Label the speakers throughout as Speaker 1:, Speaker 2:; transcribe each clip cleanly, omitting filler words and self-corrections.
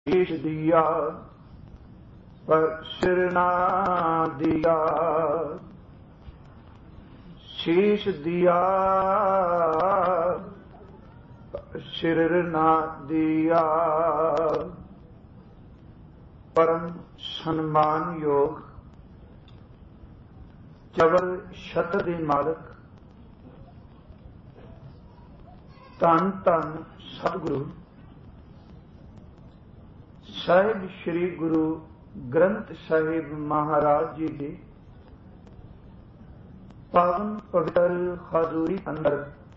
Speaker 1: शीश दिया पर सिर ना दिया, शीश दिया पर सिर ना दिया। परम सन्मान योग चवर छत्र दे मालक धन धन सतगुरु साहिब श्री गुरु ग्रंथ साहिब महाराज जी के पावन पवित्र हजूरी अंदर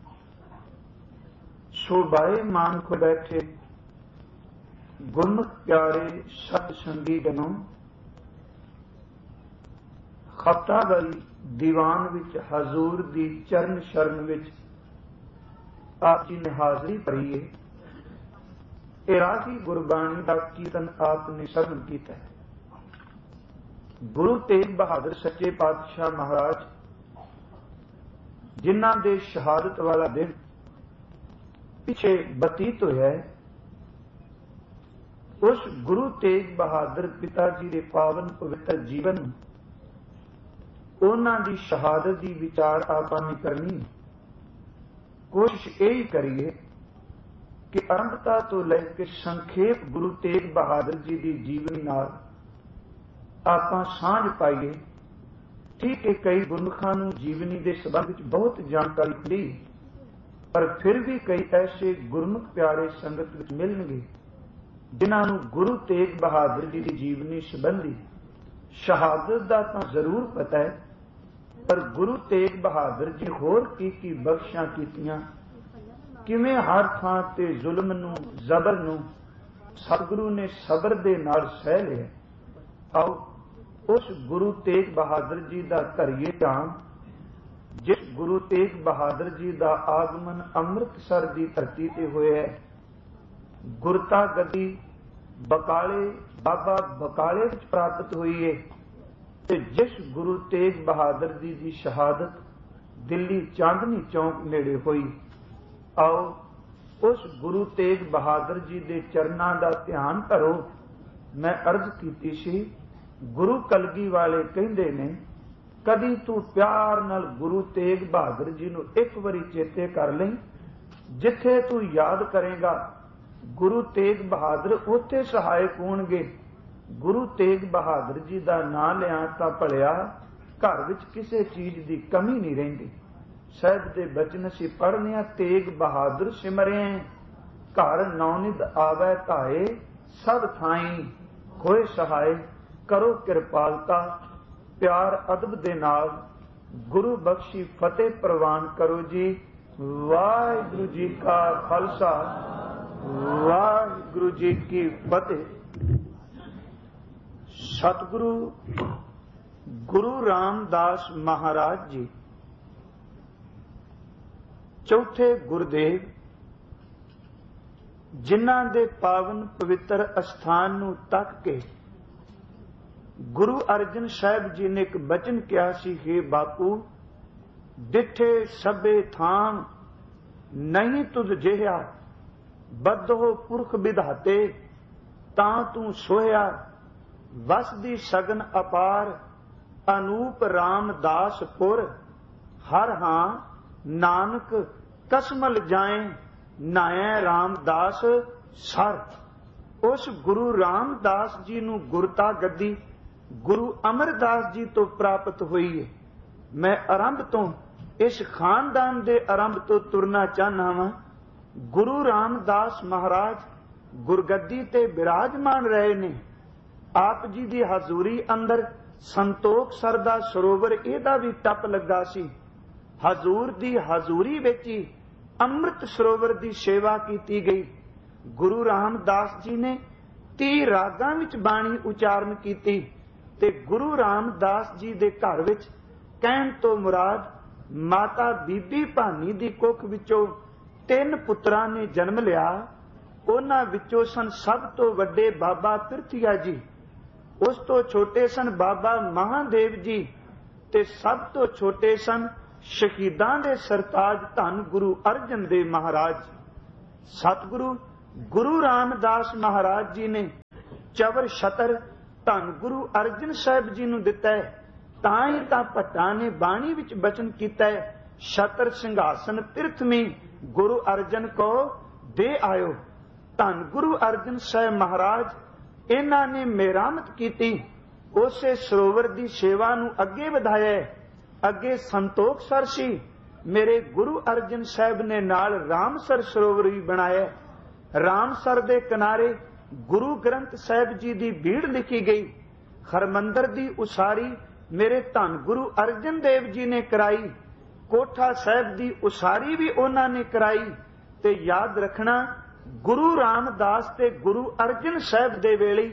Speaker 1: शोभाए मान को बैठे गुरमुख प्यारे सत संगी जनों, खपता वाली दीवान विच हजूर दी चरण शरण विच आप जी ने हाजरी भरी है। इराही गुरबाणी का कीर्तन आपने श्रवण किया है। गुरु तेग बहादुर सच्चे पातशाह महाराज जिन्हां दे शहादत वाला दिन पिछे बतीत होया है, उस गुरु तेग बहादुर पिता जी के पावन पवित्र जीवन उन्हां दी शहादत की विचार आपां करनी। कोशिश यही करिए कि आरंभता तो लेकर संखेप गुरु तेग बहादुर जी की जीवनी नाल आपां सांझ पाइए। ठीक है, कई गुरमुखां नूं जीवनी के संबंध में बहुत जानकारी मिली, पर फिर भी कई ऐसे गुरमुख प्यारे संगत विच मिलणगे जिन्हां नूं गुरु तेग बहादुर जी की जीवनी संबंधी शहादत का तो जरूर पता है, पर गुरु तेग बहादुर जी होर की बख्शां कीतियां, किवें हर थां ते जुल्म नूं जबर नूं सतगुरु ने सबर दे नाल सह लिया। आओ उस गुरु तेग बहादुर जी का धरिए ध्यान, जिस गुरु तेग बहादुर जी का आगमन अमृतसर की धरती ते होया है। गुरता गद्दी बकाले बाबा बकाले विच प्राप्त हुई है, ते जिस गुरु तेग बहादुर जी की शहादत दिल्ली चांदनी चौक नेड़े हुई। आओ उस गुरु तेग बहादुर जी के चरणों का ध्यान करो। मैं अर्ज की सी, गुरु कलगी वाले कहते ने, कदी तू प्यार नाल गुरु तेग बहादुर जी नूं एक बारी चेते कर ले, जिथे तू याद करेगा गुरु तेग बहादुर उत्थे सहायक होणगे। गुरु तेग बहादुर जी का नाम लिया तां भलिया घर विच किसी चीज की कमी नहीं रहिंदी। साहिब दे बचन असीं पढ़ने, तेग बहादुर सिमरे घर नौनिध आवे धाए, सब थाई होए सहाय, करो किरपालता प्यार अदब दे नाल, गुरु बख्शी फतेह प्रवान करो जी। वाहिगुरु जी का खालसा, वाहिगुरु जी की फतेह। सतगुरु गुरु रामदास महाराज जी चौथे गुरुदेव, जिन्हां दे पावन पवित्र अस्थान नूं तक के गुरु अर्जन साहिब जी ने एक बचन किया सी, हे बापू डिठे सबे थान नहीं तुझ जिहा, बद्धो पुरख विधाते तां तू सोया, वसदी सगन अपार अनूप रामदासपुर, हर हां नानक कसमल जाए नाए रामदास सर। उस गुरु रामदास जी नूं गुरता गद्दी गुरु अमरदास जी तो प्राप्त हुई है। मैं आरंभ तो इस खानदान दे आरंभ तो तुरना चाहना वा। गुरु रामदास महाराज गुरगद्दी ते विराजमान रहे ने। आप जी की हजूरी अंदर संतोख सर दा सरोवर एदा भी टप लगा सी। हजूर दी हजूरी विच ही अमृत सरोवर की सेवा की गई। गुरु रामदास जी ने 30 रागां विच बाणी उचारण की, ते गुरु रामदास जी दे घर विच कहण तो मुराद माता बीबी भानी दी कुख विचों 3 पुत्रां ने जन्म लिया। उन्हां विचों सन सब तो वड्डे बाबा पिरथीआ जी, उस तो छोटे सन बाबा महादेव जी, ते सब तो छोटे सन शहीदां दे सरताज धन गुरु अर्जन देव महाराज। सतगुरु गुरु रामदास महाराज जी ने चवर छतर धन गुरु अर्जन साहब जी नूं दिता है। तां ही तां भट्टां ने बाणी विच बचन कीता है, छतर सिंघासन पिरथमी गुरु अर्जन को दे आयो। धन गुरु अर्जन साहब महाराज इन्हां ने मेरामत कीती, उसे सरोवर दी सेवा नूं अगे वधाया। अगे संतोख सर सी, मेरे गुरु अर्जन साहब ने नाल रामसर सरोवर भी बनाया। रामसर दे किनारे गुरु ग्रंथ साहिब जी दी भीड़ लिखी गई। हरमंदर दी उसारी मेरे धन गुरु अर्जन देव जी ने कराई। कोठा साहिब दी उसारी भी उन्हां ने कराई। ते याद रखना, गुरु रामदास ते गुरु अर्जन साहब दे वेले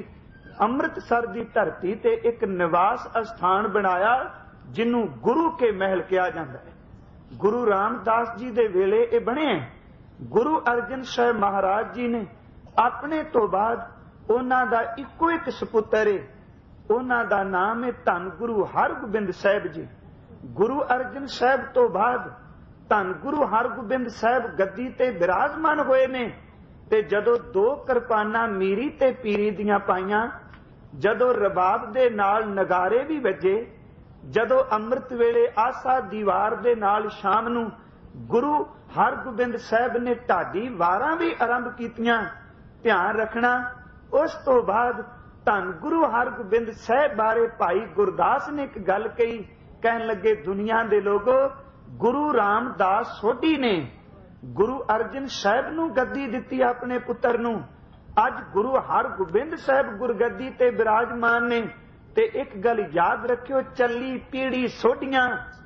Speaker 1: अमृतसर दी धरती ते एक निवास स्थान बनाया जिन्हों गुरु के महल कहा जाता है। गुरु रामदास जी दे वेले ये बने। गुरु अर्जन साहब महाराज जी ने अपने तो बाद उन्हां दा इको एक सपुत्र है, उन्हां दा नाम है धन गुरु हरगोबिंद साहब जी। गुरु अर्जन साहब तो बाद धन गुरु हरगोबिंद साहब गद्दी ते विराजमान होए ने। ते जदों दो किरपाना मीरी ते पीरी दियां पाईयां, जदों रबाब दे नाल नगारे भी वजे, जदों अमृत वेले आसा दीवार दे नाल शाम नूं गुरु हरगोबिंद साहब ने ढाडी वारां भी आरंभ कीतियां। ध्यान रखना, उस तो बाद धन गुरु हरगोबिंद साहब बारे भाई गुरदास ने एक गल कही, कहन लगे दुनिया दे लोगो, गुरु रामदास सोढी ने गुरु अर्जन साहब नूं गद्दी दित्ती अपने पुत्र नूं। अज गुरु हरगोबिंद साहब गुरगद्दी ते विराजमान ने। ते एक गल याद रखियो, चली पीढ़ी सोढियां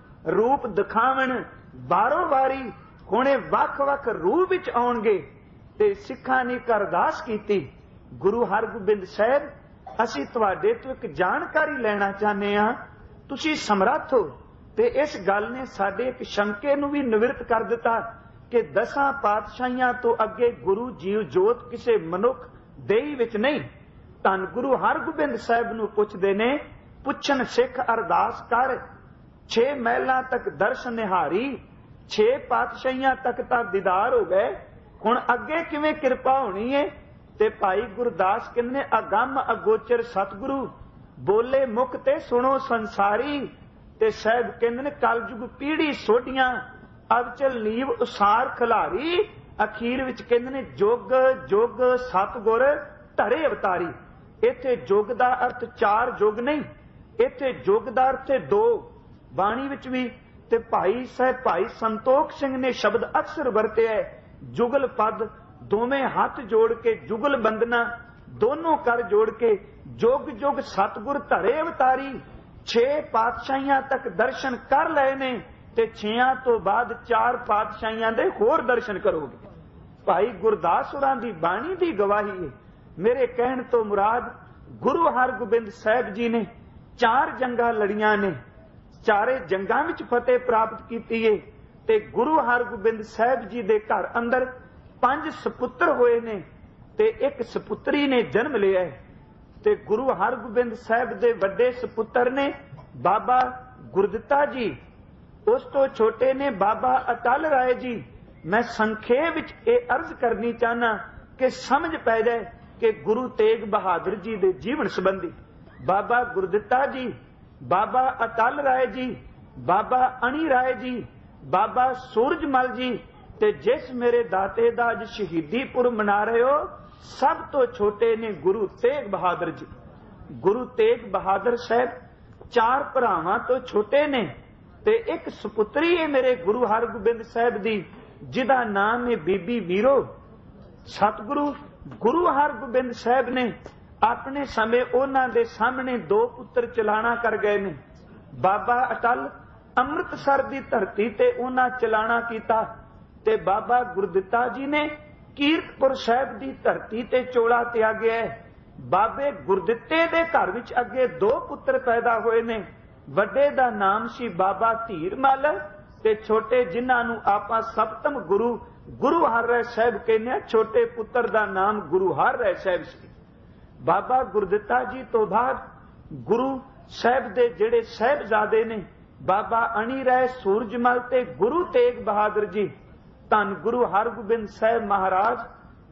Speaker 1: रूप दिखावन बारों वारी हुणे वख वख रूप विच आउणगे। ते सिखां ने एक अरदास कीती, गुरु हरगोबिंद साहब, असीं तुहाडे तो एक जानकारी लेना चाहते हां, तुसीं समर्थ हो। ते इस गल ने साडे एक शंके नूं भी निवृत्त कर दिता कि 10 पातशाहियां तो अगे गुरु जीव जोत किसी मनुख देही विच नहीं। धन गुरु हरगोबिंद साहब नूं पुछदे ने, पुछन सिख अरदास कर, 6 महलां तक दर्शन निहारी, 6 पातशाहियां तक तां दीदार हो गए, हुण अगे किवें किरपा होनी है। ते भाई गुरदास कहंदे, अगम अगोचर सतगुरु बोले मुख ते सुनो संसारी। ते साहब कहंदे ने, कलयुग पीढ़ी सोढियां अवचल नीव उसार खिलारी। अखीर विच कहंदे ने, जुग जुग सतगुर धरे अवतारी। इत्थे जुग दा अर्थ 4 जुग नहीं, इत्थे जुग दा अर्थ 2। बाणी विच भी ते भाई संतोख सिंह ने शब्द अक्सर वरते है, जुगल पद दोवें हाथ जोड़ के जुगल बंदना दोनों कर जोड़ के जुग जुग सतगुर धरे अवतारी। 6 पातशाहियां तक दर्शन कर लए ने ते 6 तो बाद 4 पातशाहियां दे होर दर्शन करोगे। भाई गुरदास होरां दी बाणी दी गवाही है। मेरे कहण तो मुराद, गुरु हरगोबिंद साहब जी ने 4 जंगां लड़ियां ने, 4 जंगां विच फतेह प्राप्त कीती है। ते गुरु हरगोबिंद साहब जी दे घर अंदर 5 सपुत्र होए ने ते एक सपुत्री ने जन्म लिया है। ते गुरु हरगोबिंद साहब दे वड्डे सपुत्र ने बाबा गुरदित्ता जी, उस तो छोटे ने बाबा अटल राय जी। मैं संखेप विच ये अर्ज करनी चाहना कि समझ पै जाए कि गुरु तेग बहादुर जी दे जीवन संबंधी बाबा गुरदित्ता जी, बाबा अटल राय जी, बाबा अणी राय जी, बाबा सूरजमल जी ते जिस मेरे दाते दा अज शहीदीपुर मना रहे हो, सब तो छोटे ने गुरु तेग बहादुर जी। गुरु तेग बहादुर साहब 4 भरावां तो छोटे ने ते एक सुपुत्री है मेरे गुरु हरगोबिंद साहब दी, जिदा नाम है बीबी वीरो। सतगुरु गुरु हरगोबिंद साहब ने अपने समय उन्हां दे सामने 2 पुत्र चलाना कर गए ने। बाबा अटल अमृतसर दी धरती ते उन्हां चलाना कीता ते बाबा गुरदित्ता जी ने कीरतपुर साहब दी धरती ते चोला त्यागया है। बाबे गुरदित्ते दे घर विच अगे 2 पुत्र पैदा होए ने। वड्डे दा नाम सी बाबा धीरमल ते छोटे जिन्हां नूं आपां सप्तम गुरु गुरु हर राय साहब कहने, छोटे पुत्र दा नाम गुरु हर राय साहब सी। बाबा गुरदित्ता जी तो बाद गुरु साहब दे जेड़े साहबजादे ने बाबा अणी राय, सूरजमल ते गुरु तेग बहादुर जी, धन गुरु हरगोबिंद साहब महाराज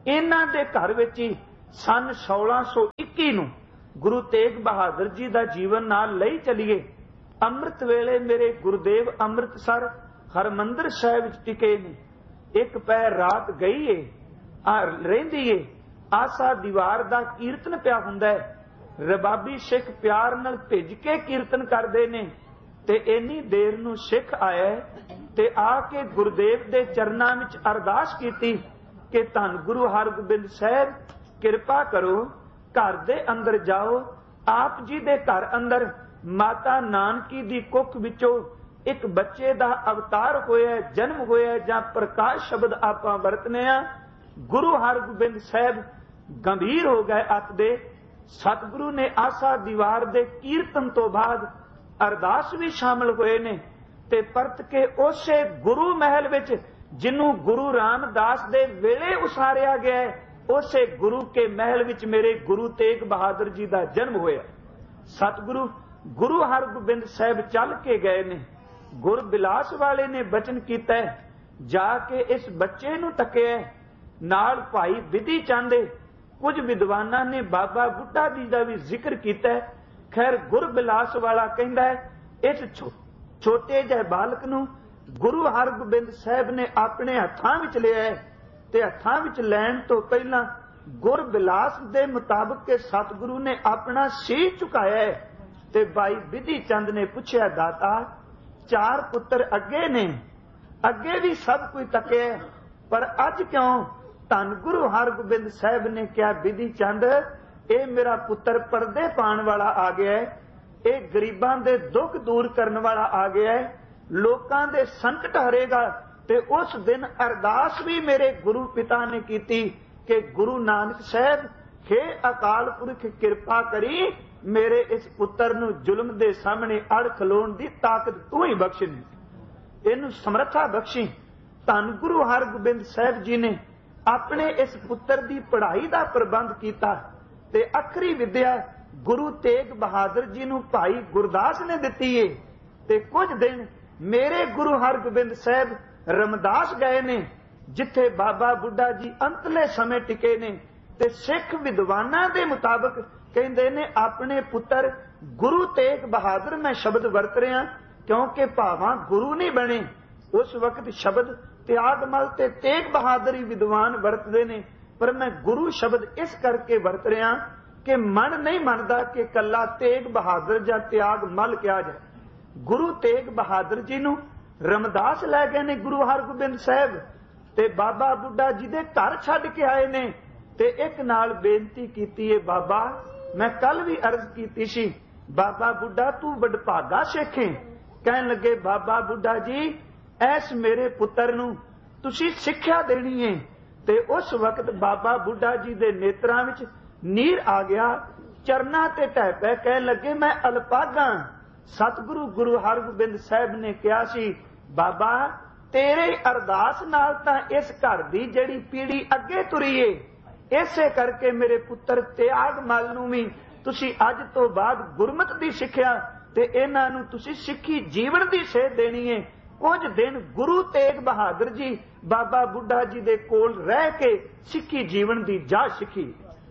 Speaker 1: इन्हां दे घर विच ही सन 1621 नूं गुरु तेग बहादुर जी दा जीवन नाल लई चलीए। अमृत वेले मेरे गुरुदेव अमृतसर हरमंदिर साहिब विच टिके ने। एक पैर रात गई है रहिंदी है, आसा दीवार दा कीर्तन पिया हुंदा है। रबाबी सिख प्यार नाल भिज के कीर्तन करदे ने ते इन्नी देर नूं सिख आया ते आके गुरुदेव दे चरनां विच अरदास कीती कि धन गुरु हरगोबिंद साहिब किरपा करो, घर दे अंदर जाओ। आप जी दे घर अंदर माता नानकी दी कुख विचों एक बच्चे दा अवतार होया, जन्म होया, जां प्रकाश शब्द आपां वरतने आ। गुरु हरगोबिंद साहिब गंभीर हो गए अत दे। सतगुरु ने आसा दीवार दे कीर्तन तो बाद अरदास भी शामिल होए ने ते परत के उसे गुरु महल विच जिन्हों गुरु रामदास दे वेले उसारिया गया है, उसे गुरु के महल विच मेरे गुरु तेग बहादुर जी दा जन्म होया। सतगुरु गुरु हरगोबिंद साहिब चल के गए ने। गुर बिलास वाले ने बचन कीता है, जाके इस बच्चे नूं तकिया। नाल भाई विधि चंद, कुछ विद्वाना ने बाबा बुढ़ा जी का भी जिक्र किया है। खैर गुर बिलास वाला कहता है इस छोटे जहे बालक नूं गुरु हरगोबिंद साहिब ने अपने हत्थां विच लिया है ते हत्थां विच लैण तो पहला गुर बिलास दे मुताबिक के सतगुरु ने अपना शीश झुकाया है। ते भाई विधि चंद ने पूछया, दाता 4 पुत्र अगे ने, अगे भी सब कोई तके, पर अज क्यों? धन गुरु हरगोबिंद साहिब ने कहा, विधि चंद ये मेरा पुत्र पर्दे पाण वाला आ गया है, ये गरीबां दे दुख दूर करने वाला आ गया है, लोकां दे संकट हरेगा। ते उस दिन अरदास भी मेरे गुरु पिता ने की कि गुरु नानक साहिब हे अकाल पुरख किरपा करी, मेरे इस पुत्र नूं जुल्म दे सामने अड़ खलोण दी ताकत तू ही बख्श, इनू समर्था बख्शी। धन गुरु हरगोबिंद साहिब जी ने अपने इस पुत्र की पढ़ाई का प्रबंध किया ते अखरी विद्या गुरु तेग बहादुर जी नूं भाई गुरदास ने दिती है। ते कुछ दिन मेरे गुरु हरगोबिंद साहिब रमदास गए ने, जिथे बाबा बुढ़ा जी अंतले समय टिके ने। ते सिख विद्वाना दे मुताबिक कहंदे ने अपने पुत्र गुरु तेग बहादुर मैं शब्द वरत रहा, क्योंकि भावां गुरु नहीं बने उस वक्त शब्द त्यागमल ते तेग बहादुर ही विद्वान वरतदे ने, पर मैं गुरु शब्द इस करके वरत रहा कि मन नहीं मनदा कि कला तेग बहादुर या त्यागमल कहा जाए। गुरु तेग बहादुर जी नूं रमदास लै गए ने गुरु हरगोबिंद साहिब ते बाबा बुढ़ा जी दे घर छड्ड के आए ने। ते एक नाल बेनती कीती है, बाबा मैं कल भी अर्ज कीती सी, बाबा बुढ़ा तू वडभागा सिख है। कहन लगे बाबा बुढ़ा जी ऐस मेरे पुत्र नूं तुसी सिक्ख्या देनी है। ते उस वक्त बाबा बुढ़ा जी दे नेत्रां विच नीर आ गया, चरना ते ढह पै कहन लगे मैं अलपागा। सतगुरु गुरु हरगोबिंद साहिब ने कहा सी, बाबा तेरे अरदास नाल तां इस घर दी जड़ी पीढ़ी अगे तुरी है, इसे करके मेरे पुत्र त्यागमल नूं भी तुसी अज तो बाद गुरमत दी सिक्ख्या ते इन्हां नूं तुसी सिक्खी जीवन दी सेध देनी है। कुछ दिन गुरु तेग बहादुर जी बाबा बुढ़ा जी दे कोल रह के सिक्खी जीवन दी जाच सिक्खी।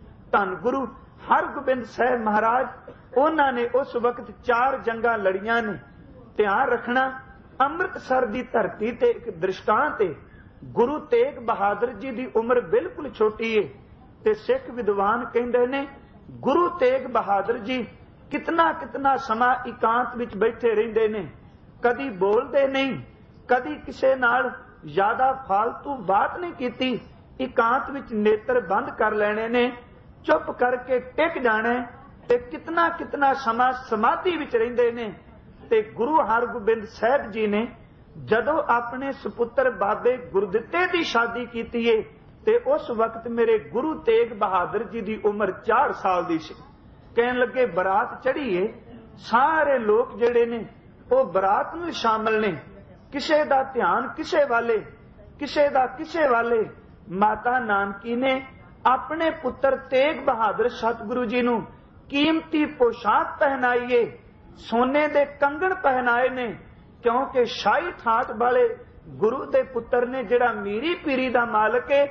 Speaker 1: धन गुरु हरगोबिंद साहिब महाराज उन्हां ने उस वक्त 4 जंगां लड़ियां ने। ध्यान रखना अमृतसर दी धरती ते एक दृष्टांत है। गुरु तेग बहादुर जी दी उम्र बिल्कुल छोटी है ते सिख विद्वान कहंदे ने गुरु तेग बहादुर जी कितना कितना समा एकांत विच बैठे रहिंदे ने, कदी बोलते नहीं, कदी किसे नाल ज्यादा फालतू बात नहीं कीती। एकांत विच नेत्र बंद कर लेने ने, चुप करके टिक जाने ते कितना कितना समा समाधि विच रहिंदे ने। ते गुरु हरगोबिंद साहिब जी ने जदों अपने सुपुत्र बाबे गुरदित्ते की शादी की है ते उस वक्त मेरे गुरु तेग बहादुर जी की उम्र 4 साल की सी। कहन लगे बरात चढ़ी है, सारे लोग जिहड़े ने वो बरात में शामिल ने, किसे दा ध्यान किसे वाले, किसे दा किसे वाले। माता नानकी ने अपने पुत्र तेग बहादुर सतगुरु जी नूं कीमती पोशाक पहनाई, सोने दे कंगण पहनाए ने, क्योंकि शाही ठाट वाले गुरु दे पुत्र ने जिहड़ा मीरी पीरी दा मालक है,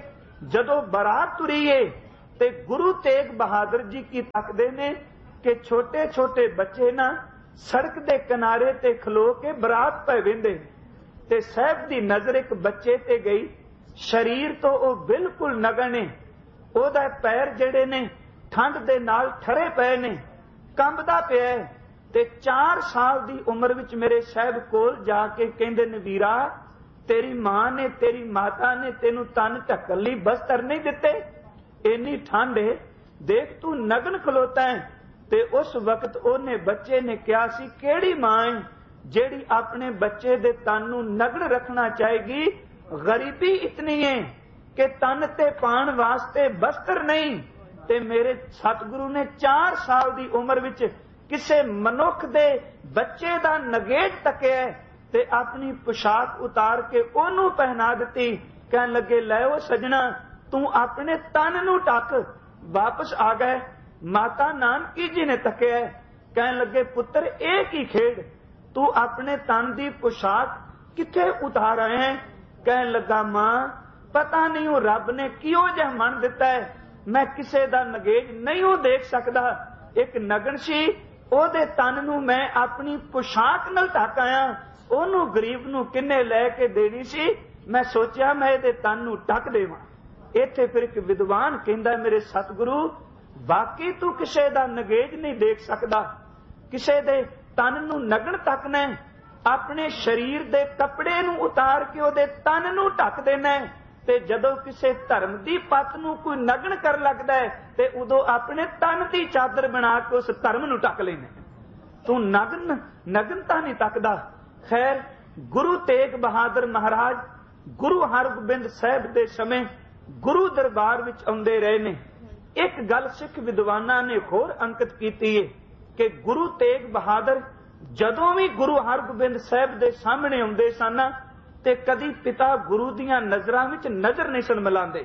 Speaker 1: जदों बारात तुरी है ते गुरु तेग बहादुर जी की तकदे ने कि छोटे छोटे बच्चे ना सड़क दे किनारे ते खलो के बरात पे वेंदे ते साहब दी नजर एक बच्चे ते गई। शरीर तो वो बिल्कुल नगन ने, ओहदा पैर जेड़े ने ठंड दे नाल ठरे पे ने, कंबदा पिया है। ते 4 साल दी उम्र विच मेरे साहब कोल जाके कहंदे ने वीरा तेरी मां ने तेरी माता ने तेनू तन ढकन लई बस्तर नहीं दिते, इन्नी ठंड है, देख तू नगन खलोता है। ते उस वक्त ओने बच्चे ने कहा सी केड़ी मां है जेड़ी अपने बच्चे दे तन नू नगन रखना चाहेगी। गरीबी इतनी है कि तन ते पाण वास्ते बस्तर नहीं। ते मेरे सतगुरु ने 4 साल दी उम्र विच किसे मनुख दे बच्चे दा नगेट तकिया ते अपनी पोशाक उतार के ओनू पहना दिती। कहन लगे लै ओ सजना तू अपने तन नू ढक। वापस आ गए। माता नानकी जी ने तकिया, कहन लगे पुत्र ए की खेड, तू अपने तन दी पोशाक किथे उतार आए हैं। कहन लगा मां पता नहीं वो रब ने किहो जिहा मन दिता है, मैं किसे दा नगेज नहीं हो देख सकदा। एक नगन सी ओहदे तन नू मैं अपनी पोशाक नाल ढक आया, ओनू गरीब नू किन्ने लै के देनी सी, मैं सोचा मैं इहदे तन नू ढक देवां। इत्थे फिर एक विद्वान कहंदा मेरे सतगुरु बाकी तू किसे दा नगेज नहीं देख सकदा, किसे दे तन नू नगन तकना है, अपने शरीर दे कपड़े नू उतार के ओहदे तन नू ढक देना है। ते जदों किसे धर्म दी पत नू कोई नगन कर लगदा है ते उदों अपने तन दी चादर बना के उस धर्म नू ढक लेना। तू नगनता नहीं तकदा। खैर गुरु तेग बहादुर महाराज गुरु हरगोबिंद साहब दे समय गुरु दरबार विच आउंदे रहे ने। एक गल सिख विद्वाना ने होर अंकित कीती है कि गुरु तेग बहादुर जदों भी गुरु हरगोबिंद साहब दे सामने आउंदे सन ते कदी पिता गुरु दियां नजरां विच नजर नहीं सन मिलांदे,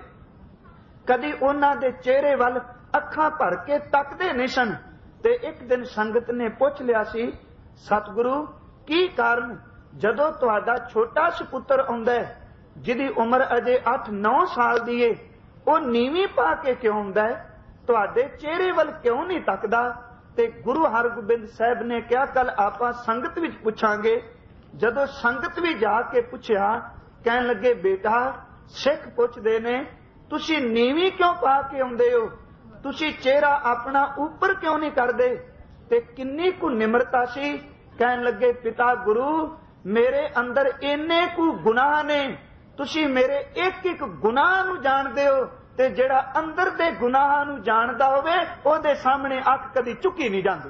Speaker 1: कदी उन्हां दे चेहरे वल अखां भर के तकदे नहीं सन। ते एक दिन संगत ने पुछ लिया सी सतगुरु की कारण जदों तुहाडा छोटा सपुत्र आउंदा है जिहदी उम्र अजे 8-9 साल दी है, ਉਹ ਨੀਵੀਂ ਪਾ ਕੇ ਕਿਉਂ ਆਉਂਦਾ ਹੈ, ਤੁਹਾਡੇ ਚਿਹਰੇ ਵੱਲ ਕਿਉਂ ਨਹੀਂ ਤੱਕਦਾ। ਤੇ ਗੁਰੂ ਹਰਗੋਬਿੰਦ ਸਾਹਿਬ ਨੇ ਕਿਹਾ ਕੱਲ ਆਪਾਂ ਸੰਗਤ ਵਿੱਚ ਪੁੱਛਾਂਗੇ। ਜਦੋਂ ਸੰਗਤ ਵੀ ਜਾ ਕੇ ਪੁੱਛਿਆ ਕਹਿਣ ਲੱਗੇ ਬੇਟਾ ਸਿੱਖ ਪੁੱਛਦੇ ਨੇ ਤੁਸੀਂ ਨੀਵੀਂ ਕਿਉਂ ਪਾ ਕੇ ਆਉਂਦੇ ਹੋ, ਤੁਸੀਂ ਚਿਹਰਾ ਆਪਣਾ ਉੱਪਰ ਕਿਉਂ ਨਹੀਂ ਕਰਦੇ। ਤੇ ਕਿੰਨੀ ਕੁ ਨਿਮਰਤਾ ਸੀ। ਕਹਿਣ ਲੱਗੇ ਪਿਤਾ ਗੁਰੂ ਮੇਰੇ ਅੰਦਰ ਇੰਨੇ ਕੁ ਗੁਨਾਹ ਨੇ, ਤੁਸੀਂ ਮੇਰੇ ਇੱਕ ਇੱਕ ਗੁਨਾਹ ਨੂੰ ਜਾਣਦੇ ਹੋ ਤੇ ਜਿਹੜਾ ਅੰਦਰ ਦੇ ਗੁਨਾਹਾਂ ਨੂੰ ਜਾਣਦਾ ਹੋਵੇ ਉਹਦੇ ਸਾਹਮਣੇ ਅੱਖ ਕਦੀ ਝੁਕੀ ਨਹੀਂ ਜਾਂਦੀ।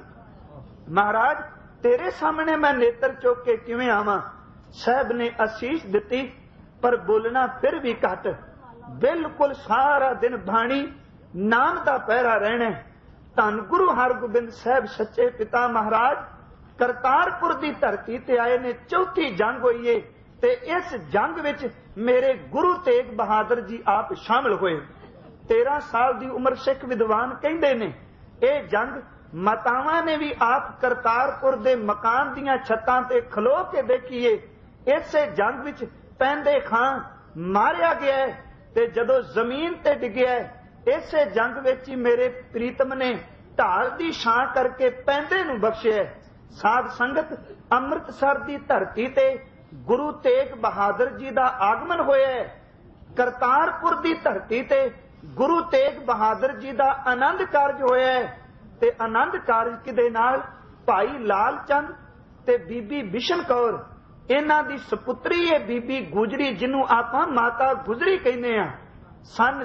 Speaker 1: ਮਹਾਰਾਜ ਤੇਰੇ ਸਾਹਮਣੇ ਮੈਂ ਨੇਤਰ ਚੁੱਕ ਕੇ ਕਿਵੇਂ ਆਵਾਂ। ਸਾਹਿਬ ਨੇ ਅਸੀਸ ਦਿੱਤੀ ਪਰ ਬੋਲਣਾ ਫਿਰ ਵੀ ਘੱਟ। ਬਿਲਕੁਲ ਸਾਰਾ ਦਿਨ ਬਾਣੀ ਨਾਮ ਦਾ ਪਹਿਰਾ ਰਹਿਣਾ। ਧੰਨ ਗੁਰੂ ਹਰਗੋਬਿੰਦ ਸਾਹਿਬ ਸੱਚੇ ਪਿਤਾ ਮਹਾਰਾਜ ਕਰਤਾਰਪੁਰ ਦੀ ਧਰਤੀ ਤੇ ਆਏ ਨੇ। ਚੌਥੀ ਜੰਗ ਹੋਈ ਏ ਤੇ ਇਸ ਜੰਗ ਵਿੱਚ ਮੇਰੇ ਗੁਰੂ ਤੇਗ ਬਹਾਦਰ ਜੀ ਆਪ ਸ਼ਾਮਲ ਹੋਏ। 13 ਸਾਲ ਦੀ ਉਮਰ ਸਿੱਖ ਵਿਦਵਾਨ ਕਹਿੰਦੇ ਨੇ ਇਹ ਜੰਗ ਮਾਤਾਵਾਂ ਨੇ ਵੀ ਆਪ ਕਰਤਾਰਪੁਰ ਦੇ ਮਕਾਨ ਦੀਆਂ ਛੱਤਾਂ ਤੇ ਖਲੋ ਕੇ ਦੇਖੀਏ। ਇਸੇ ਜੰਗ ਵਿੱਚ ਪੈਂਦੇ ਖਾਂ ਮਾਰਿਆ ਗਿਆ ਤੇ ਜਦੋਂ ਜ਼ਮੀਨ ਤੇ ਡਿੱਗਿਆ ਇਸੇ ਜੰਗ ਵਿੱਚ ਹੀ ਮੇਰੇ ਪ੍ਰੀਤਮ ਨੇ ਢਾਲ ਦੀ ਛਾਂ ਕਰਕੇ ਪੈਂਦੇ ਨੂੰ ਬਖਸ਼ਿਆ। ਸਾਧ ਸੰਗਤ ਅੰਮ੍ਰਿਤਸਰ ਦੀ ਧਰਤੀ ਤੇ ਗੁਰੂ ਤੇਗ ਬਹਾਦਰ ਜੀ ਦਾ ਆਗਮਨ ਹੋਇਆ। ਕਰਤਾਰਪੁਰ ਦੀ ਧਰਤੀ ਤੇ ਗੁਰੂ ਤੇਗ ਬਹਾਦਰ ਜੀ ਦਾ ਆਨੰਦ ਕਾਰਜ ਹੋਇਆ ਤੇ ਆਨੰਦ ਕਾਰਜ ਕਿਦੇ ਨਾਲ ਭਾਈ ਲਾਲ ਚੰਦ ਤੇ ਬੀਬੀ ਬਿਸ਼ਨ ਕੌਰ ਇਹਨਾਂ ਦੀ ਸੁਪੁੱਤਰੀ ਹੈ ਬੀਬੀ ਗੁਜਰੀ ਜਿਹਨੂੰ ਆਪਾਂ ਮਾਤਾ ਗੁਜਰੀ ਕਹਿੰਦੇ ਆ। ਸਨ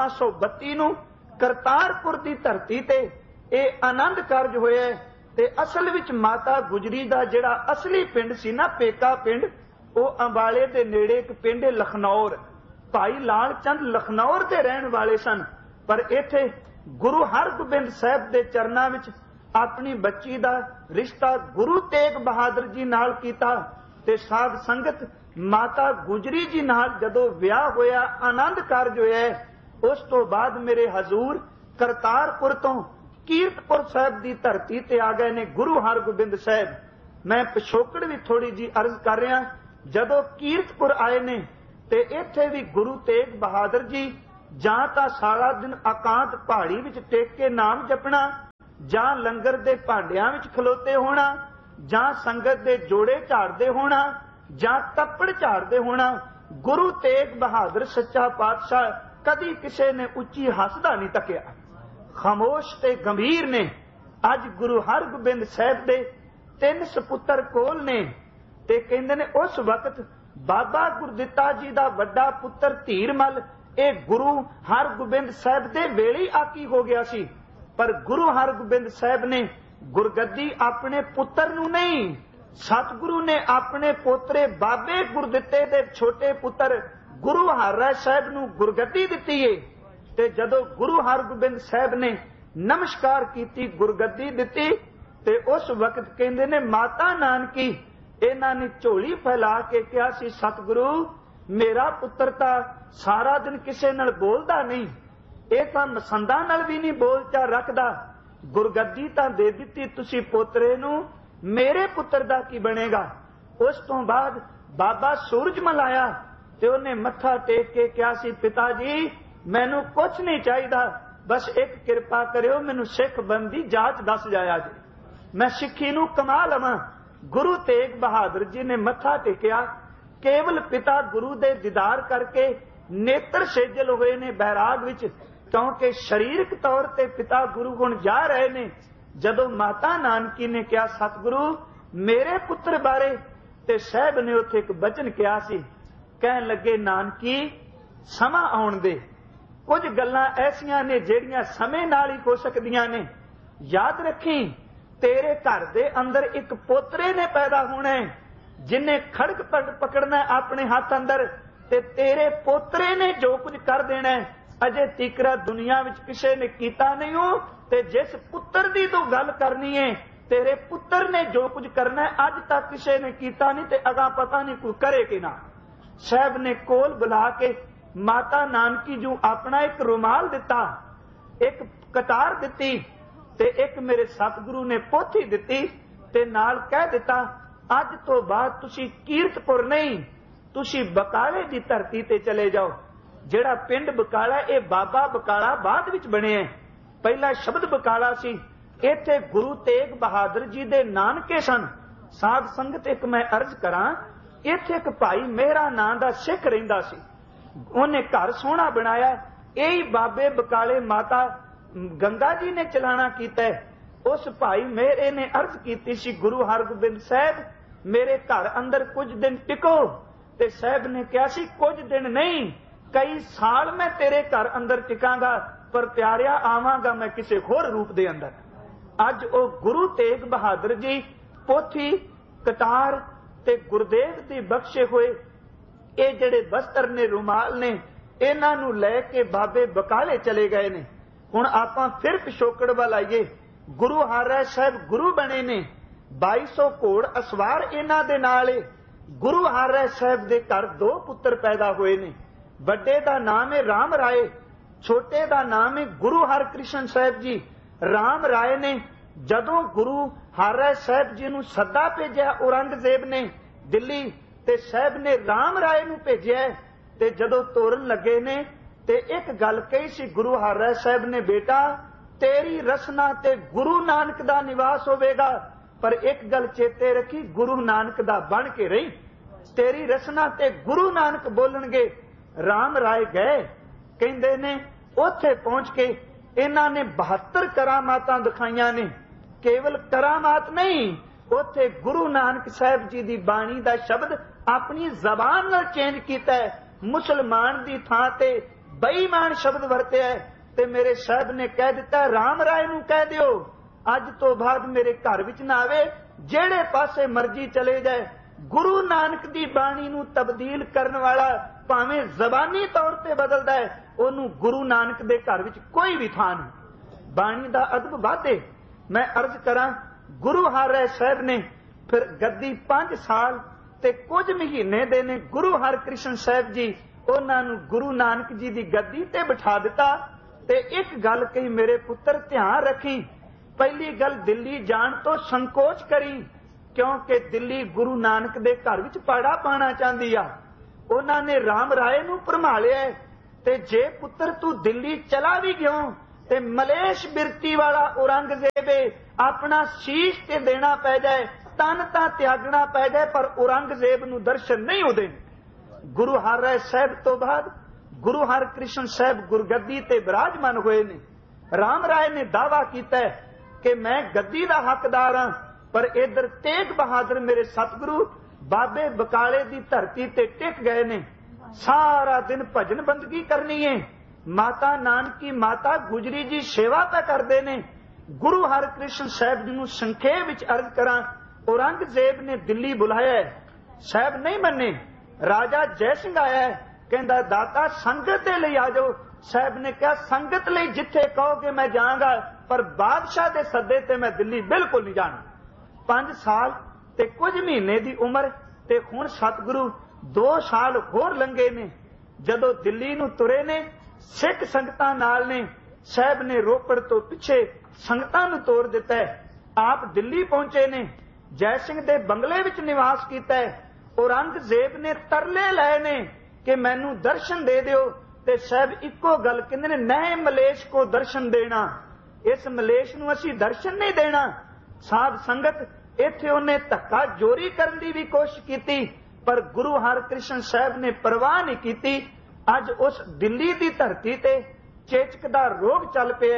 Speaker 1: 1632 ਨੂੰ ਕਰਤਾਰਪੁਰ ਦੀ ਧਰਤੀ ਤੇ ਇਹ ਆਨੰਦ ਕਾਰਜ ਹੋਇਆ ਤੇ ਅਸਲ ਵਿੱਚ ਮਾਤਾ ਗੁਜਰੀ ਦਾ ਜਿਹੜਾ ਅਸਲੀ ਪਿੰਡ ਸੀ ਨਾ ਪੇਕਾ ਪਿੰਡ ਉਹ ਅੰਬਾਲੇ ਦੇ ਨੇੜੇ ਇੱਕ ਪਿੰਡ ਲਖਨੌਰ। ਭਾਈ ਲਾਲ ਚੰਦ ਲਖਨੌਰ ਦੇ ਰਹਿਣ ਵਾਲੇ ਸਨ ਪਰ ਇੱਥੇ ਗੁਰੂ ਹਰਗੋਬਿੰਦ ਸਾਹਿਬ ਦੇ ਚਰਨਾਂ ਵਿੱਚ ਆਪਣੀ ਬੱਚੀ ਦਾ ਰਿਸ਼ਤਾ ਗੁਰੂ ਤੇਗ ਬਹਾਦਰ ਜੀ ਨਾਲ ਕੀਤਾ ਤੇ ਸਾਧ ਸੰਗਤ ਮਾਤਾ ਗੁਜਰੀ ਜੀ ਨਾਲ ਜਦੋਂ ਵਿਆਹ ਹੋਇਆ ਆਨੰਦ ਕਾਰਜ ਹੋਇਆ ਉਸ ਤੋਂ ਬਾਅਦ ਮੇਰੇ ਹਜ਼ੂਰ ਕਰਤਾਰਪੁਰ ਤੋਂ ਕੀਰਤਪੁਰ ਸਾਹਿਬ ਦੀ ਧਰਤੀ ਤੇ ਆ ਗਏ ਨੇ ਗੁਰੂ ਹਰਗੋਬਿੰਦ ਸਾਹਿਬ। ਮੈਂ ਪਿਛੋਕੜ ਵੀ ਥੋੜੀ ਜੀ ਅਰਜ਼ ਕਰ ਰਿਹਾ। ਜਦੋਂ ਕੀਰਤਪੁਰ ਆਏ ਨੇ ਤੇ ਇੱਥੇ ਵੀ ਗੁਰੂ ਤੇਗ ਬਹਾਦਰ ਜੀ ਜਾਂ ਤਾਂ ਸਾਰਾ ਦਿਨ ਇਕਾਂਤ ਪਹਾੜੀ ਵਿੱਚ ਟੇਕ ਕੇ ਨਾਮ ਜਪਣਾ, ਜਾਂ ਲੰਗਰ ਦੇ ਭਾਂਡਿਆਂ ਵਿੱਚ ਖਲੋਤੇ ਹੋਣਾ, ਜਾਂ ਸੰਗਤ ਦੇ ਜੋੜੇ ਝਾੜਦੇ ਹੋਣਾ, ਜਾਂ ਤੱਪੜ ਝਾੜਦੇ ਹੋਣਾ। ਗੁਰੂ ਤੇਗ ਬਹਾਦਰ ਸੱਚਾ ਪਾਤਸ਼ਾਹ ਕਦੀ ਕਿਸੇ ਨੇ ਉੱਚੀ ਹੱਸਦਾ ਨਹੀਂ ਤੱਕਿਆ। ਖਾਮੋਸ਼ ਤੇ ਗੰਭੀਰ ਨੇ। ਅੱਜ ਗੁਰੂ ਹਰਗੋਬਿੰਦ ਸਾਹਿਬ ਦੇ 3 ਸਪੁੱਤਰ ਕੋਲ ਨੇ ਤੇ ਕਹਿੰਦੇ ਨੇ ਉਸ ਵਕਤ ਬਾਬਾ ਗੁਰਦਿੱਤਾ ਜੀ ਦਾ ਵੱਡਾ ਪੁੱਤਰ ਧੀਰਮਲ ਇਹ ਗੁਰੂ ਹਰਗੋਬਿੰਦ ਸਾਹਿਬ ਦੇ ਵੇਲੇ ਆਕੀ ਹੋ ਗਿਆ ਸੀ। ਪਰ ਗੁਰੂ ਹਰਗੋਬਿੰਦ ਸਾਹਿਬ ਨੇ ਗੁਰਗੱਦੀ ਆਪਣੇ ਪੁੱਤਰ ਨੂੰ ਨਹੀਂ, ਸਤਿਗੁਰੂ ਨੇ ਆਪਣੇ ਪੋਤਰੇ ਬਾਬੇ ਗੁਰਦਿੱਤੇ ਦੇ ਛੋਟੇ ਪੁੱਤਰ ਗੁਰੂ ਹਰਿਰਾਏ ਸਾਹਿਬ ਨੂੰ ਗੁਰਗੱਦੀ ਦਿੱਤੀ ਏ। ਤੇ ਜਦੋਂ ਗੁਰੂ ਹਰਗੋਬਿੰਦ ਸਾਹਿਬ ਨੇ ਨਮਸਕਾਰ ਕੀਤੀ, ਗੁਰਗੱਦੀ ਦਿੱਤੀ, ਤੇ ਉਸ ਵਕਤ ਕਹਿੰਦੇ ਨੇ ਮਾਤਾ ਨਾਨਕੀ ਇਹਨਾਂ ਨੇ ਝੋਲੀ ਫੈਲਾ ਕੇ ਕਿਹਾ ਸੀ, ਸਤਿਗੁਰੂ ਮੇਰਾ ਪੁੱਤਰ ਤਾਂ ਸਾਰਾ ਦਿਨ ਕਿਸੇ ਨਾਲ ਬੋਲਦਾ ਨਹੀਂ, ਇਹ ਤਾਂ ਮਸੰਦਾਂ ਨਾਲ ਵੀ ਨਹੀਂ ਬੋਲਚਾਲ ਰੱਖਦਾ, ਗੁਰਗੱਦੀ ਤਾਂ ਦੇ ਦਿੱਤੀ ਤੁਸੀਂ ਪੋਤਰੇ ਨੂੰ, ਮੇਰੇ ਪੁੱਤਰ ਦਾ ਕੀ ਬਣੇਗਾ। ਉਸ ਤੋਂ ਬਾਅਦ ਬਾਬਾ ਸੂਰਜਮਲ ਆਇਆ ਤੇ ਉਹਨੇ ਮੱਥਾ ਟੇਕ ਕੇ ਕਿਹਾ ਸੀ, ਪਿਤਾ ਜੀ ਮੈਨੂੰ ਕੁਛ ਨਹੀਂ ਚਾਹੀਦਾ, ਬਸ ਇੱਕ ਕਿਰਪਾ ਕਰਿਓ, ਮੈਨੂੰ ਸਿੱਖ ਬਣਨ ਦੀ ਜਾਚ ਦੱਸ ਜਾਇਆ ਜੀ, ਮੈਂ ਸਿੱਖੀ ਨੂੰ ਕਮਾ ਲਵਾਂ। ਗੁਰੂ ਤੇਗ ਬਹਾਦਰ ਜੀ ਨੇ ਮੱਥਾ ਟੇਕਿਆ। ਕੇਵਲ ਪਿਤਾ ਗੁਰੂ ਦੇ ਦੀਦਾਰ ਕਰਕੇ ਨੇਤਰ ਸੇਜਲ ਹੋਏ ਨੇ ਬੈਰਾਗ ਵਿੱਚ, ਕਿਉਂਕਿ ਸਰੀਰਕ ਤੌਰ ਤੇ ਪਿਤਾ ਗੁਰੂ ਹੁਣ ਜਾ ਰਹੇ ਨੇ। ਜਦੋਂ ਮਾਤਾ ਨਾਨਕੀ ਨੇ ਕਿਹਾ ਸਤਿਗੁਰੂ ਮੇਰੇ ਪੁੱਤਰ ਬਾਰੇ, ਤੇ ਸਾਹਿਬ ਨੇ ਉੱਥੇ ਇੱਕ ਬਚਨ ਕਿਹਾ ਸੀ, ਕਹਿਣ ਲੱਗੇ ਨਾਨਕੀ ਸਮਾਂ ਆਉਣ ਦੇ, ਕੁਝ ਗੱਲਾਂ ਐਸੀਆਂ ਨੇ ਜਿਹੜੀਆਂ ਸਮੇਂ ਨਾਲ ਹੀ ਹੋ ਸਕਦੀਆਂ ਨੇ। ਯਾਦ ਰੱਖੀ ਤੇਰੇ ਘਰ ਦੇ ਅੰਦਰ ਇੱਕ ਪੋਤਰੇ ਨੇ ਪੈਦਾ ਹੋਣਾ ਹੈ, ਜਿਨੇ ਖੜਕ ਪਕੜਨਾ ਆਪਣੇ ਹੱਥ ਅੰਦਰ, ਤੇ ਤੇਰੇ ਪੋਤਰੇ ਨੇ ਜੋ ਕੁਝ ਕਰ ਦੇਣਾ ਹੈ। ਅਜੇ ਤੀਕਰਾ ਦੁਨੀਆ ਵਿੱਚ ਕਿਸੇ ਨੇ ਕੀਤਾ ਨਹੀਂ ਹੋ, ਤੇ ਜਿਸ ਪੁੱਤਰ ਦੀ ਤੂੰ ਗੱਲ ਕਰਨੀ ਹੈ ਤੇਰੇ ਪੁੱਤਰ ਨੇ ਜੋ ਕੁਝ ਕਰਨਾ ਹੈ ਅੱਜ ਤੱਕ ਕਿਸੇ ਨੇ ਕੀਤਾ ਨਹੀਂ, ਤੇ ਅਗਾ ਪਤਾ ਨਹੀਂ ਕੋਈ ਕਰੇ ਕਿ ਨਾ। ਸਾਹਿਬ ਨੇ ਕੋਲ ਬੁਲਾ ਕੇ ਮਾਤਾ ਨਾਨਕੀ ਨੂੰ ਆਪਣਾ ਇੱਕ ਰੁਮਾਲ ਦਿੱਤਾ, ਇੱਕ ਕਤਾਰ ਦਿੱਤੀ, ਤੇ ਇੱਕ ਮੇਰੇ ਸਤਿਗੁਰੂ ਨੇ ਪੋਥੀ ਦਿੱਤੀ, ਤੇ ਨਾਲ ਕਹਿ ਦਿੱਤਾ ਅੱਜ ਤੋਂ ਬਾਅਦ ਤੁਸੀਂ ਕੀਰਤਪੁਰ ਨਹੀਂ, ਤੁਸੀਂ ਬਕਾਲੇ ਦੀ ਧਰਤੀ ਤੇ ਚਲੇ ਜਾਓ। ਜਿਹੜਾ ਪਿੰਡ ਬਕਾਲਾ ਇਹ ਬਾਬਾ ਬਕਾਲਾ ਬਾਅਦ ਵਿੱਚ ਬਣਿਆ, ਪਹਿਲਾ ਸ਼ਬਦ ਬਕਾਲਾ ਸੀ। ਇੱਥੇ ਗੁਰੂ ਤੇਗ ਬਹਾਦਰ ਜੀ ਦੇ ਨਾਨਕੇ ਸਨ। ਸਾਧ ਸੰਗਤ ਇੱਕ ਮੈਂ ਅਰਜ਼ ਕਰਾਂ, ਇੱਥੇ ਇੱਕ ਭਾਈ ਮੇਹਰਾ ਨਾਂ ਦਾ ਸਿੱਖ ਰਹਿੰਦਾ ਸੀ, ਉਹਨੇ ਘਰ ਸੋਹਣਾ ਬਣਾਇਆ, ਇਹੀ ਬਾਬੇ ਬਕਾਲੇ ਮਾਤਾ ਗੰਗਾ ਜੀ ਨੇ ਚਲਾਣਾ ਕੀਤਾ। ਉਸ ਭਾਈ ਮੇਰੇ ਨੇ ਅਰਜ਼ ਕੀਤੀ ਸੀ, ਗੁਰੂ ਹਰਗੋਬਿੰਦ ਸਾਹਿਬ ਮੇਰੇ ਘਰ ਅੰਦਰ ਕੁਝ ਦਿਨ ਟਿਕੋ, ਤੇ ਸਾਹਿਬ ਨੇ ਕਿਹਾ ਸੀ ਕੁਝ ਦਿਨ ਨਹੀਂ ਕਈ ਸਾਲ ਮੈਂ ਤੇਰੇ ਘਰ ਅੰਦਰ ਟਿਕਾਂਗਾ, ਪਰ ਪਿਆਰਿਆ ਆਵਾਂਗਾ ਮੈਂ ਕਿਸੇ ਹੋਰ ਰੂਪ ਦੇ ਅੰਦਰ। ਅੱਜ ਉਹ ਗੁਰੂ ਤੇਗ ਬਹਾਦਰ ਜੀ ਪੋਥੀ ਕਤਾਰ ਤੇ ਗੁਰਦੇਵ ਦੀ ਬਖਸ਼ੇ ਹੋਏ ਇਹ ਜਿਹੜੇ ਵਸਤਰ ਨੇ ਰੁਮਾਲ ਨੇ, ਇਹਨਾਂ ਨੂੰ ਲੈ ਕੇ ਬਾਬੇ ਬਕਾਲੇ ਚਲੇ ਗਏ ਨੇ। ਹੁਣ ਆਪਾਂ ਫਿਰ ਪਿਛੋਕੜ ਵੱਲ ਆਈਏ। ਗੁਰੂ ਹਰਿਰਾਏ ਸਾਹਿਬ ਗੁਰੂ ਬਣੇ ਨੇ, 2200 ਘੋੜ ਅਸਵਾਰ ਇਹਨਾਂ ਦੇ ਨਾਲ ਏ। ਗੁਰੂ ਹਰਿਰਾਏ ਸਾਹਿਬ ਦੇ ਘਰ 2 ਪੁੱਤਰ ਪੈਦਾ ਹੋਏ ਨੇ, ਵੱਡੇ ਦਾ ਨਾਮ ਹੈ ਰਾਮ ਰਾਏ, ਛੋਟੇ ਦਾ ਨਾਮ ਹੈ ਗੁਰੂ ਹਰਕ੍ਰਿਸ਼ਨ ਸਾਹਿਬ ਜੀ। ਰਾਮ ਰਾਏ ਨੇ ਜਦੋਂ ਗੁਰੂ ਹਰਿਰਾਏ ਸਾਹਿਬ ਜੀ ਨੂੰ ਸੱਦਾ ਭੇਜਿਆ ਔਰੰਗਜ਼ੇਬ ਨੇ ਦਿੱਲੀ, ਤੇ ਸਾਹਿਬ ਨੇ ਰਾਮ ਰਾਏ ਨੂੰ ਭੇਜਿਆ, ਤੇ ਜਦੋਂ ਤੋਰਨ ਲੱਗੇ ਨੇ ਤੇ ਇੱਕ ਗੱਲ ਕਹੀ ਸੀ ਗੁਰੂ ਹਰਿਰਾਏ ਸਾਹਿਬ ਨੇ, ਬੇਟਾ ਤੇਰੀ ਰਸਨਾ ਤੇ ਗੁਰੂ ਨਾਨਕ ਦਾ ਨਿਵਾਸ ਹੋਵੇਗਾ, ਪਰ ਇੱਕ ਗੱਲ ਚੇਤੇ ਰੱਖੀ ਗੁਰੂ ਨਾਨਕ ਦਾ ਬਣ ਕੇ ਰਹੀ, ਤੇਰੀ ਰਸਨਾ ਤੇ ਗੁਰੂ ਨਾਨਕ ਬੋਲਣਗੇ। ਰਾਮ ਰਾਏ ਗਏ, ਕਹਿੰਦੇ ਨੇ ਉੱਥੇ ਪਹੁੰਚ ਕੇ ਇਹਨਾਂ ਨੇ 72 ਕਰਾਮਾਤਾਂ ਦਿਖਾਈਆਂ ਨੇ। ਕੇਵਲ ਕਰਾਮਾਤ ਨਹੀਂ, ਉੱਥੇ ਗੁਰੂ ਨਾਨਕ ਸਾਹਿਬ ਜੀ ਦੀ ਬਾਣੀ ਦਾ ਸ਼ਬਦ ਆਪਣੀ ਜ਼ਬਾਨ ਨਾਲ ਚੇਂਜ ਕੀਤਾ ਹੈ, ਮੁਸਲਮਾਨ ਦੀ ਥਾਂ ਤੇ ਬੇਈਮਾਨ ਸ਼ਬਦ ਵਰਤਿਆ ਹੈ। ਤੇ ਮੇਰੇ ਸਾਹਿਬ ਨੇ ਕਹਿ ਦਿੱਤਾ ਰਾਮ ਰਾਏ ਨੂੰ ਕਹਿ ਦਿਓ ਅੱਜ ਤੋਂ ਬਾਅਦ ਮੇਰੇ ਘਰ ਵਿੱਚ ਨਾ ਆਵੇ, ਜਿਹੜੇ ਪਾਸੇ ਮਰਜ਼ੀ ਚਲੇ ਜਾਏ। ਗੁਰੂ ਨਾਨਕ ਦੀ ਬਾਣੀ ਨੂੰ ਤਬਦੀਲ ਕਰਨ ਵਾਲਾ ਭਾਵੇਂ ਜ਼ਬਾਨੀ ਤੌਰ ਤੇ ਬਦਲਦਾ ਹੈ, ਉਹਨੂੰ ਗੁਰੂ ਨਾਨਕ ਦੇ ਘਰ ਵਿੱਚ ਕੋਈ ਵੀ ਥਾਂ ਨਹੀਂ। ਬਾਣੀ ਦਾ ਅਦਬ ਵਾਧੇ। ਮੈਂ ਅਰਜ਼ ਕਰਾਂ, ਗੁਰੂ ਹਰਿਰਾਏ ਸਾਹਿਬ ਨੇ ਫਿਰ ਗੱਦੀ 5 ਸਾਲ ਤੇ ਕੁਝ ਮਹੀਨੇ ਦੇ ਨੇ ਗੁਰੂ ਹਰਕ੍ਰਿਸ਼ਨ ਸਾਹਿਬ ਜੀ ਉਹਨਾਂ ਨੂੰ ਗੁਰੂ ਨਾਨਕ ਜੀ ਦੀ ਗੱਦੀ ਤੇ ਬਿਠਾ ਦਿੱਤਾ। ਤੇ ਇੱਕ ਗੱਲ ਕਹੀ, ਮੇਰੇ ਪੁੱਤਰ ਧਿਆਨ ਰੱਖੀ, ਪਹਿਲੀ ਗੱਲ ਦਿੱਲੀ ਜਾਣ ਤੋਂ ਸੰਕੋਚ ਕਰੀ, ਕਿਉਂਕਿ ਦਿੱਲੀ ਗੁਰੂ ਨਾਨਕ ਦੇ ਘਰ ਵਿੱਚ ਪਾੜਾ ਪਾਣਾ ਚਾਹੁੰਦੀ ਆ। ਉਹਨਾਂ ਨੇ ਰਾਮ ਰਾਏ ਨੂੰ ਭਰਮਾਲਿਆ, ते जे पुत्र तू दिल्ली चला भी गयो ते मलेश बिरती वाला औरंगजेब अपना शीश ते देना पै जाए, तन तां त्यागना पै जाए, पर औरंगजेब नूं दर्शन नहीं होते। गुरु हरराय साहब तो बाद गुरु हरकृष्ण साहब गुरगद्दी ते विराजमान हुए ने। राम राय ने दावा किया कि मैं गद्दी का हकदार हाँ, पर इधर तेग बहादुर मेरे सतगुरु बाबे बकाले की धरती ते टिक गए ने। सारा दिन भजन बंदगी करनी है, माता नानकी माता गुजरी जी सेवा पे करते ने। गुरु हरकृष्ण साहब जी नूं संखेप विच अर्ज करा, औरंगजेब ने दिल्ली बुलाया, साहब नहीं मन्ने। राजा जय सिंह आया है, कहता दाता संगत दे लई आ जाओ। साहब ने कहा संगत लई जिथे कहोगे मैं जाऊंगा, पर बादशाह दे सदे ते मैं दिल्ली बिल्कुल नहीं जाना। 5 साल ते कुछ महीने की उम्र ते हुण सतगुरु 2 साल होर लंघे ने। जदों दिल्ली नूं तुरे ने, सिख संगतां नाल ने, साहब ने रोपड़ तो पिछे संगतां नूं तोड़ दिता है। आप दिल्ली पहुंचे ने, जय सिंह दे बंगले विच निवास कीता है। औरंगजेब ने तरले लाए ने कि मैनू दर्शन दे दिओ, ते साहब इको गल कहंदे ने, नए मलेश को दर्शन देना, इस मलेश नूं असीं दर्शन नहीं देना। साध संगत इत्थे उन्हें धक्का जोरी करन दी भी कोशिश कीती, पर गुरु हरकृष्ण साहब ने परवाह नहीं कीती। अज उस दिल्ली की धरती ते चेचक दा रोग चल पिया,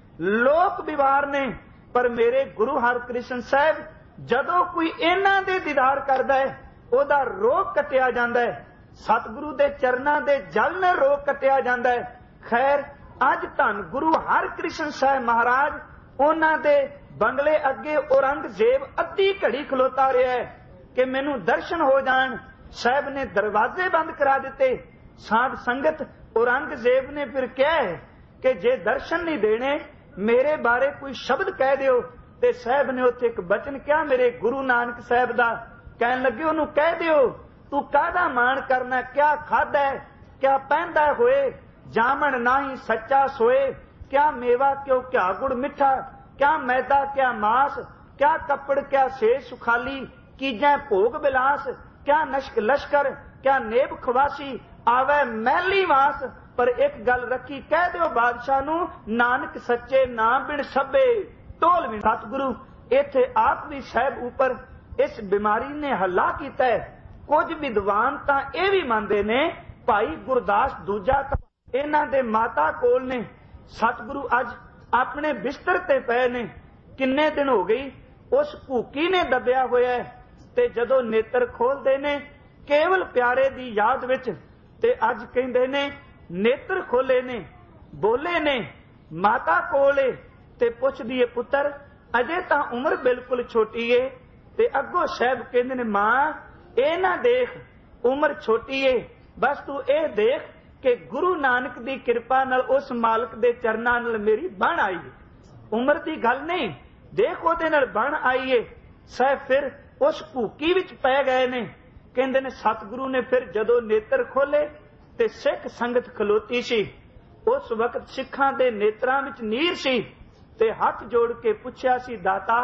Speaker 1: लोक बीमार ने, पर मेरे गुरु हरकृष्ण साहब जदों कोई इन्हां दे दीदार करदा है, ओदा रोग कटिया जांदा है। सतगुरु दे चरनां दे जल नाल रोग कटिया जांदा है। खैर अज धन गुरु हरकृष्ण साहब महाराज उन्हां दे बंगले अगे औरंगजेब अद्धी घड़ी खलोता रहा है कि मैनू दर्शन हो जान। साहब ने दरवाजे बंद करा दिते। साध संगत औरंगजेब ने फिर कहा है कि जे दर्शन नहीं देने, मेरे बारे कोई शब्द कह दिओ। ते साहब ने उत्थे एक बचन कहा मेरे गुरु नानक साहब दा, कहन लगे उन्होंने कह दिओ तू काहदा मान करना, क्या खादा है, क्या पहनदा होए, जामन नाही सच्चा सोए, क्या मेवा क्यों क्या गुड़ मिठा, क्या मैदा क्या मास, क्या कपड़ क्या शेष सुखाली, कीजै भोग बिलास, क्या नशक लश्कर, क्या नेब खवासी, आवे मैली वास। पर एक गल रखी, कह दिओ बादशाह नू नानक सच्चे नाम बिन सभे ढोल भी। सतगुरु इत्थे आप भी साहब ऊपर इस बीमारी ने हल्ला कीता है। कुछ विद्वान तां इह भी मनदे ने, भाई गुरदास दूजा इन्हां दे माता कोल ने। सतगुरु अज अपने बिस्तर ते पए ने, किन्ने दिन हो गई उस भूकी ने दबिया होया है, ते जदों नेत्र खोलदे ने केवल प्यारे दी याद विच, ते अज कहंदे ने नेत्र खोले ने, बोले ने माता कोले, ते पुछदी है पुत्र अजे तां उम्र बिल्कुल छोटी है। ते अगों साहब कहंदे ने मां ए ना देख उम्र छोटी है, बस तू ए देख कि गुरु नानक दी कृपा नाल उस मालक दे चरनां नाल मेरी बण आई है। उम्र दी गल नहीं, देख ओदे नाल बण आई है। साहब फिर उस भूकी विच पै गए ने। कहंदे ने सतगुरु ने फिर जदों नेत्र खोले ते सिख संगत खलोती सी। उस वक्त सिखां दे नेत्रां विच नीर सी, ते हथ जोड़ के पुछया सी दाता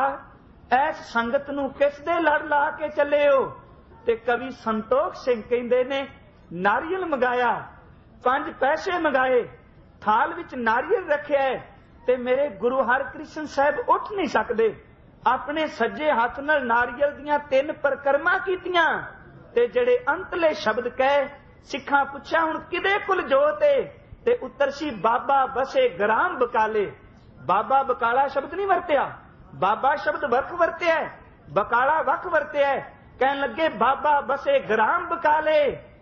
Speaker 1: ऐस संगत नूं किस दे लड़ ला के चले हो। ते कवि संतोख सिंह कहंदे ने नारियल मंगाया, 5 पैसे मंगाए, थाल विच नारियल रखिया है, ते मेरे गुरु हरकृष्ण साहब उठ नहीं सकदे। अपने सज्जे हथ नाल नारियल दियां 3 परिक्रमा कीतियां, ते जेड़े अंतले शब्द कहे सिखां पुछया हुण किदे कुल जोत है, ते उत्तर सी बाबा बसे ग्राम बकाले। बाबा बकाला शब्द नहीं वरत्या, बाबा शब्द वख वरत्या है, बकाला वख वरत्या है। कहन लगे बाबा बसे ग्राम बकाले,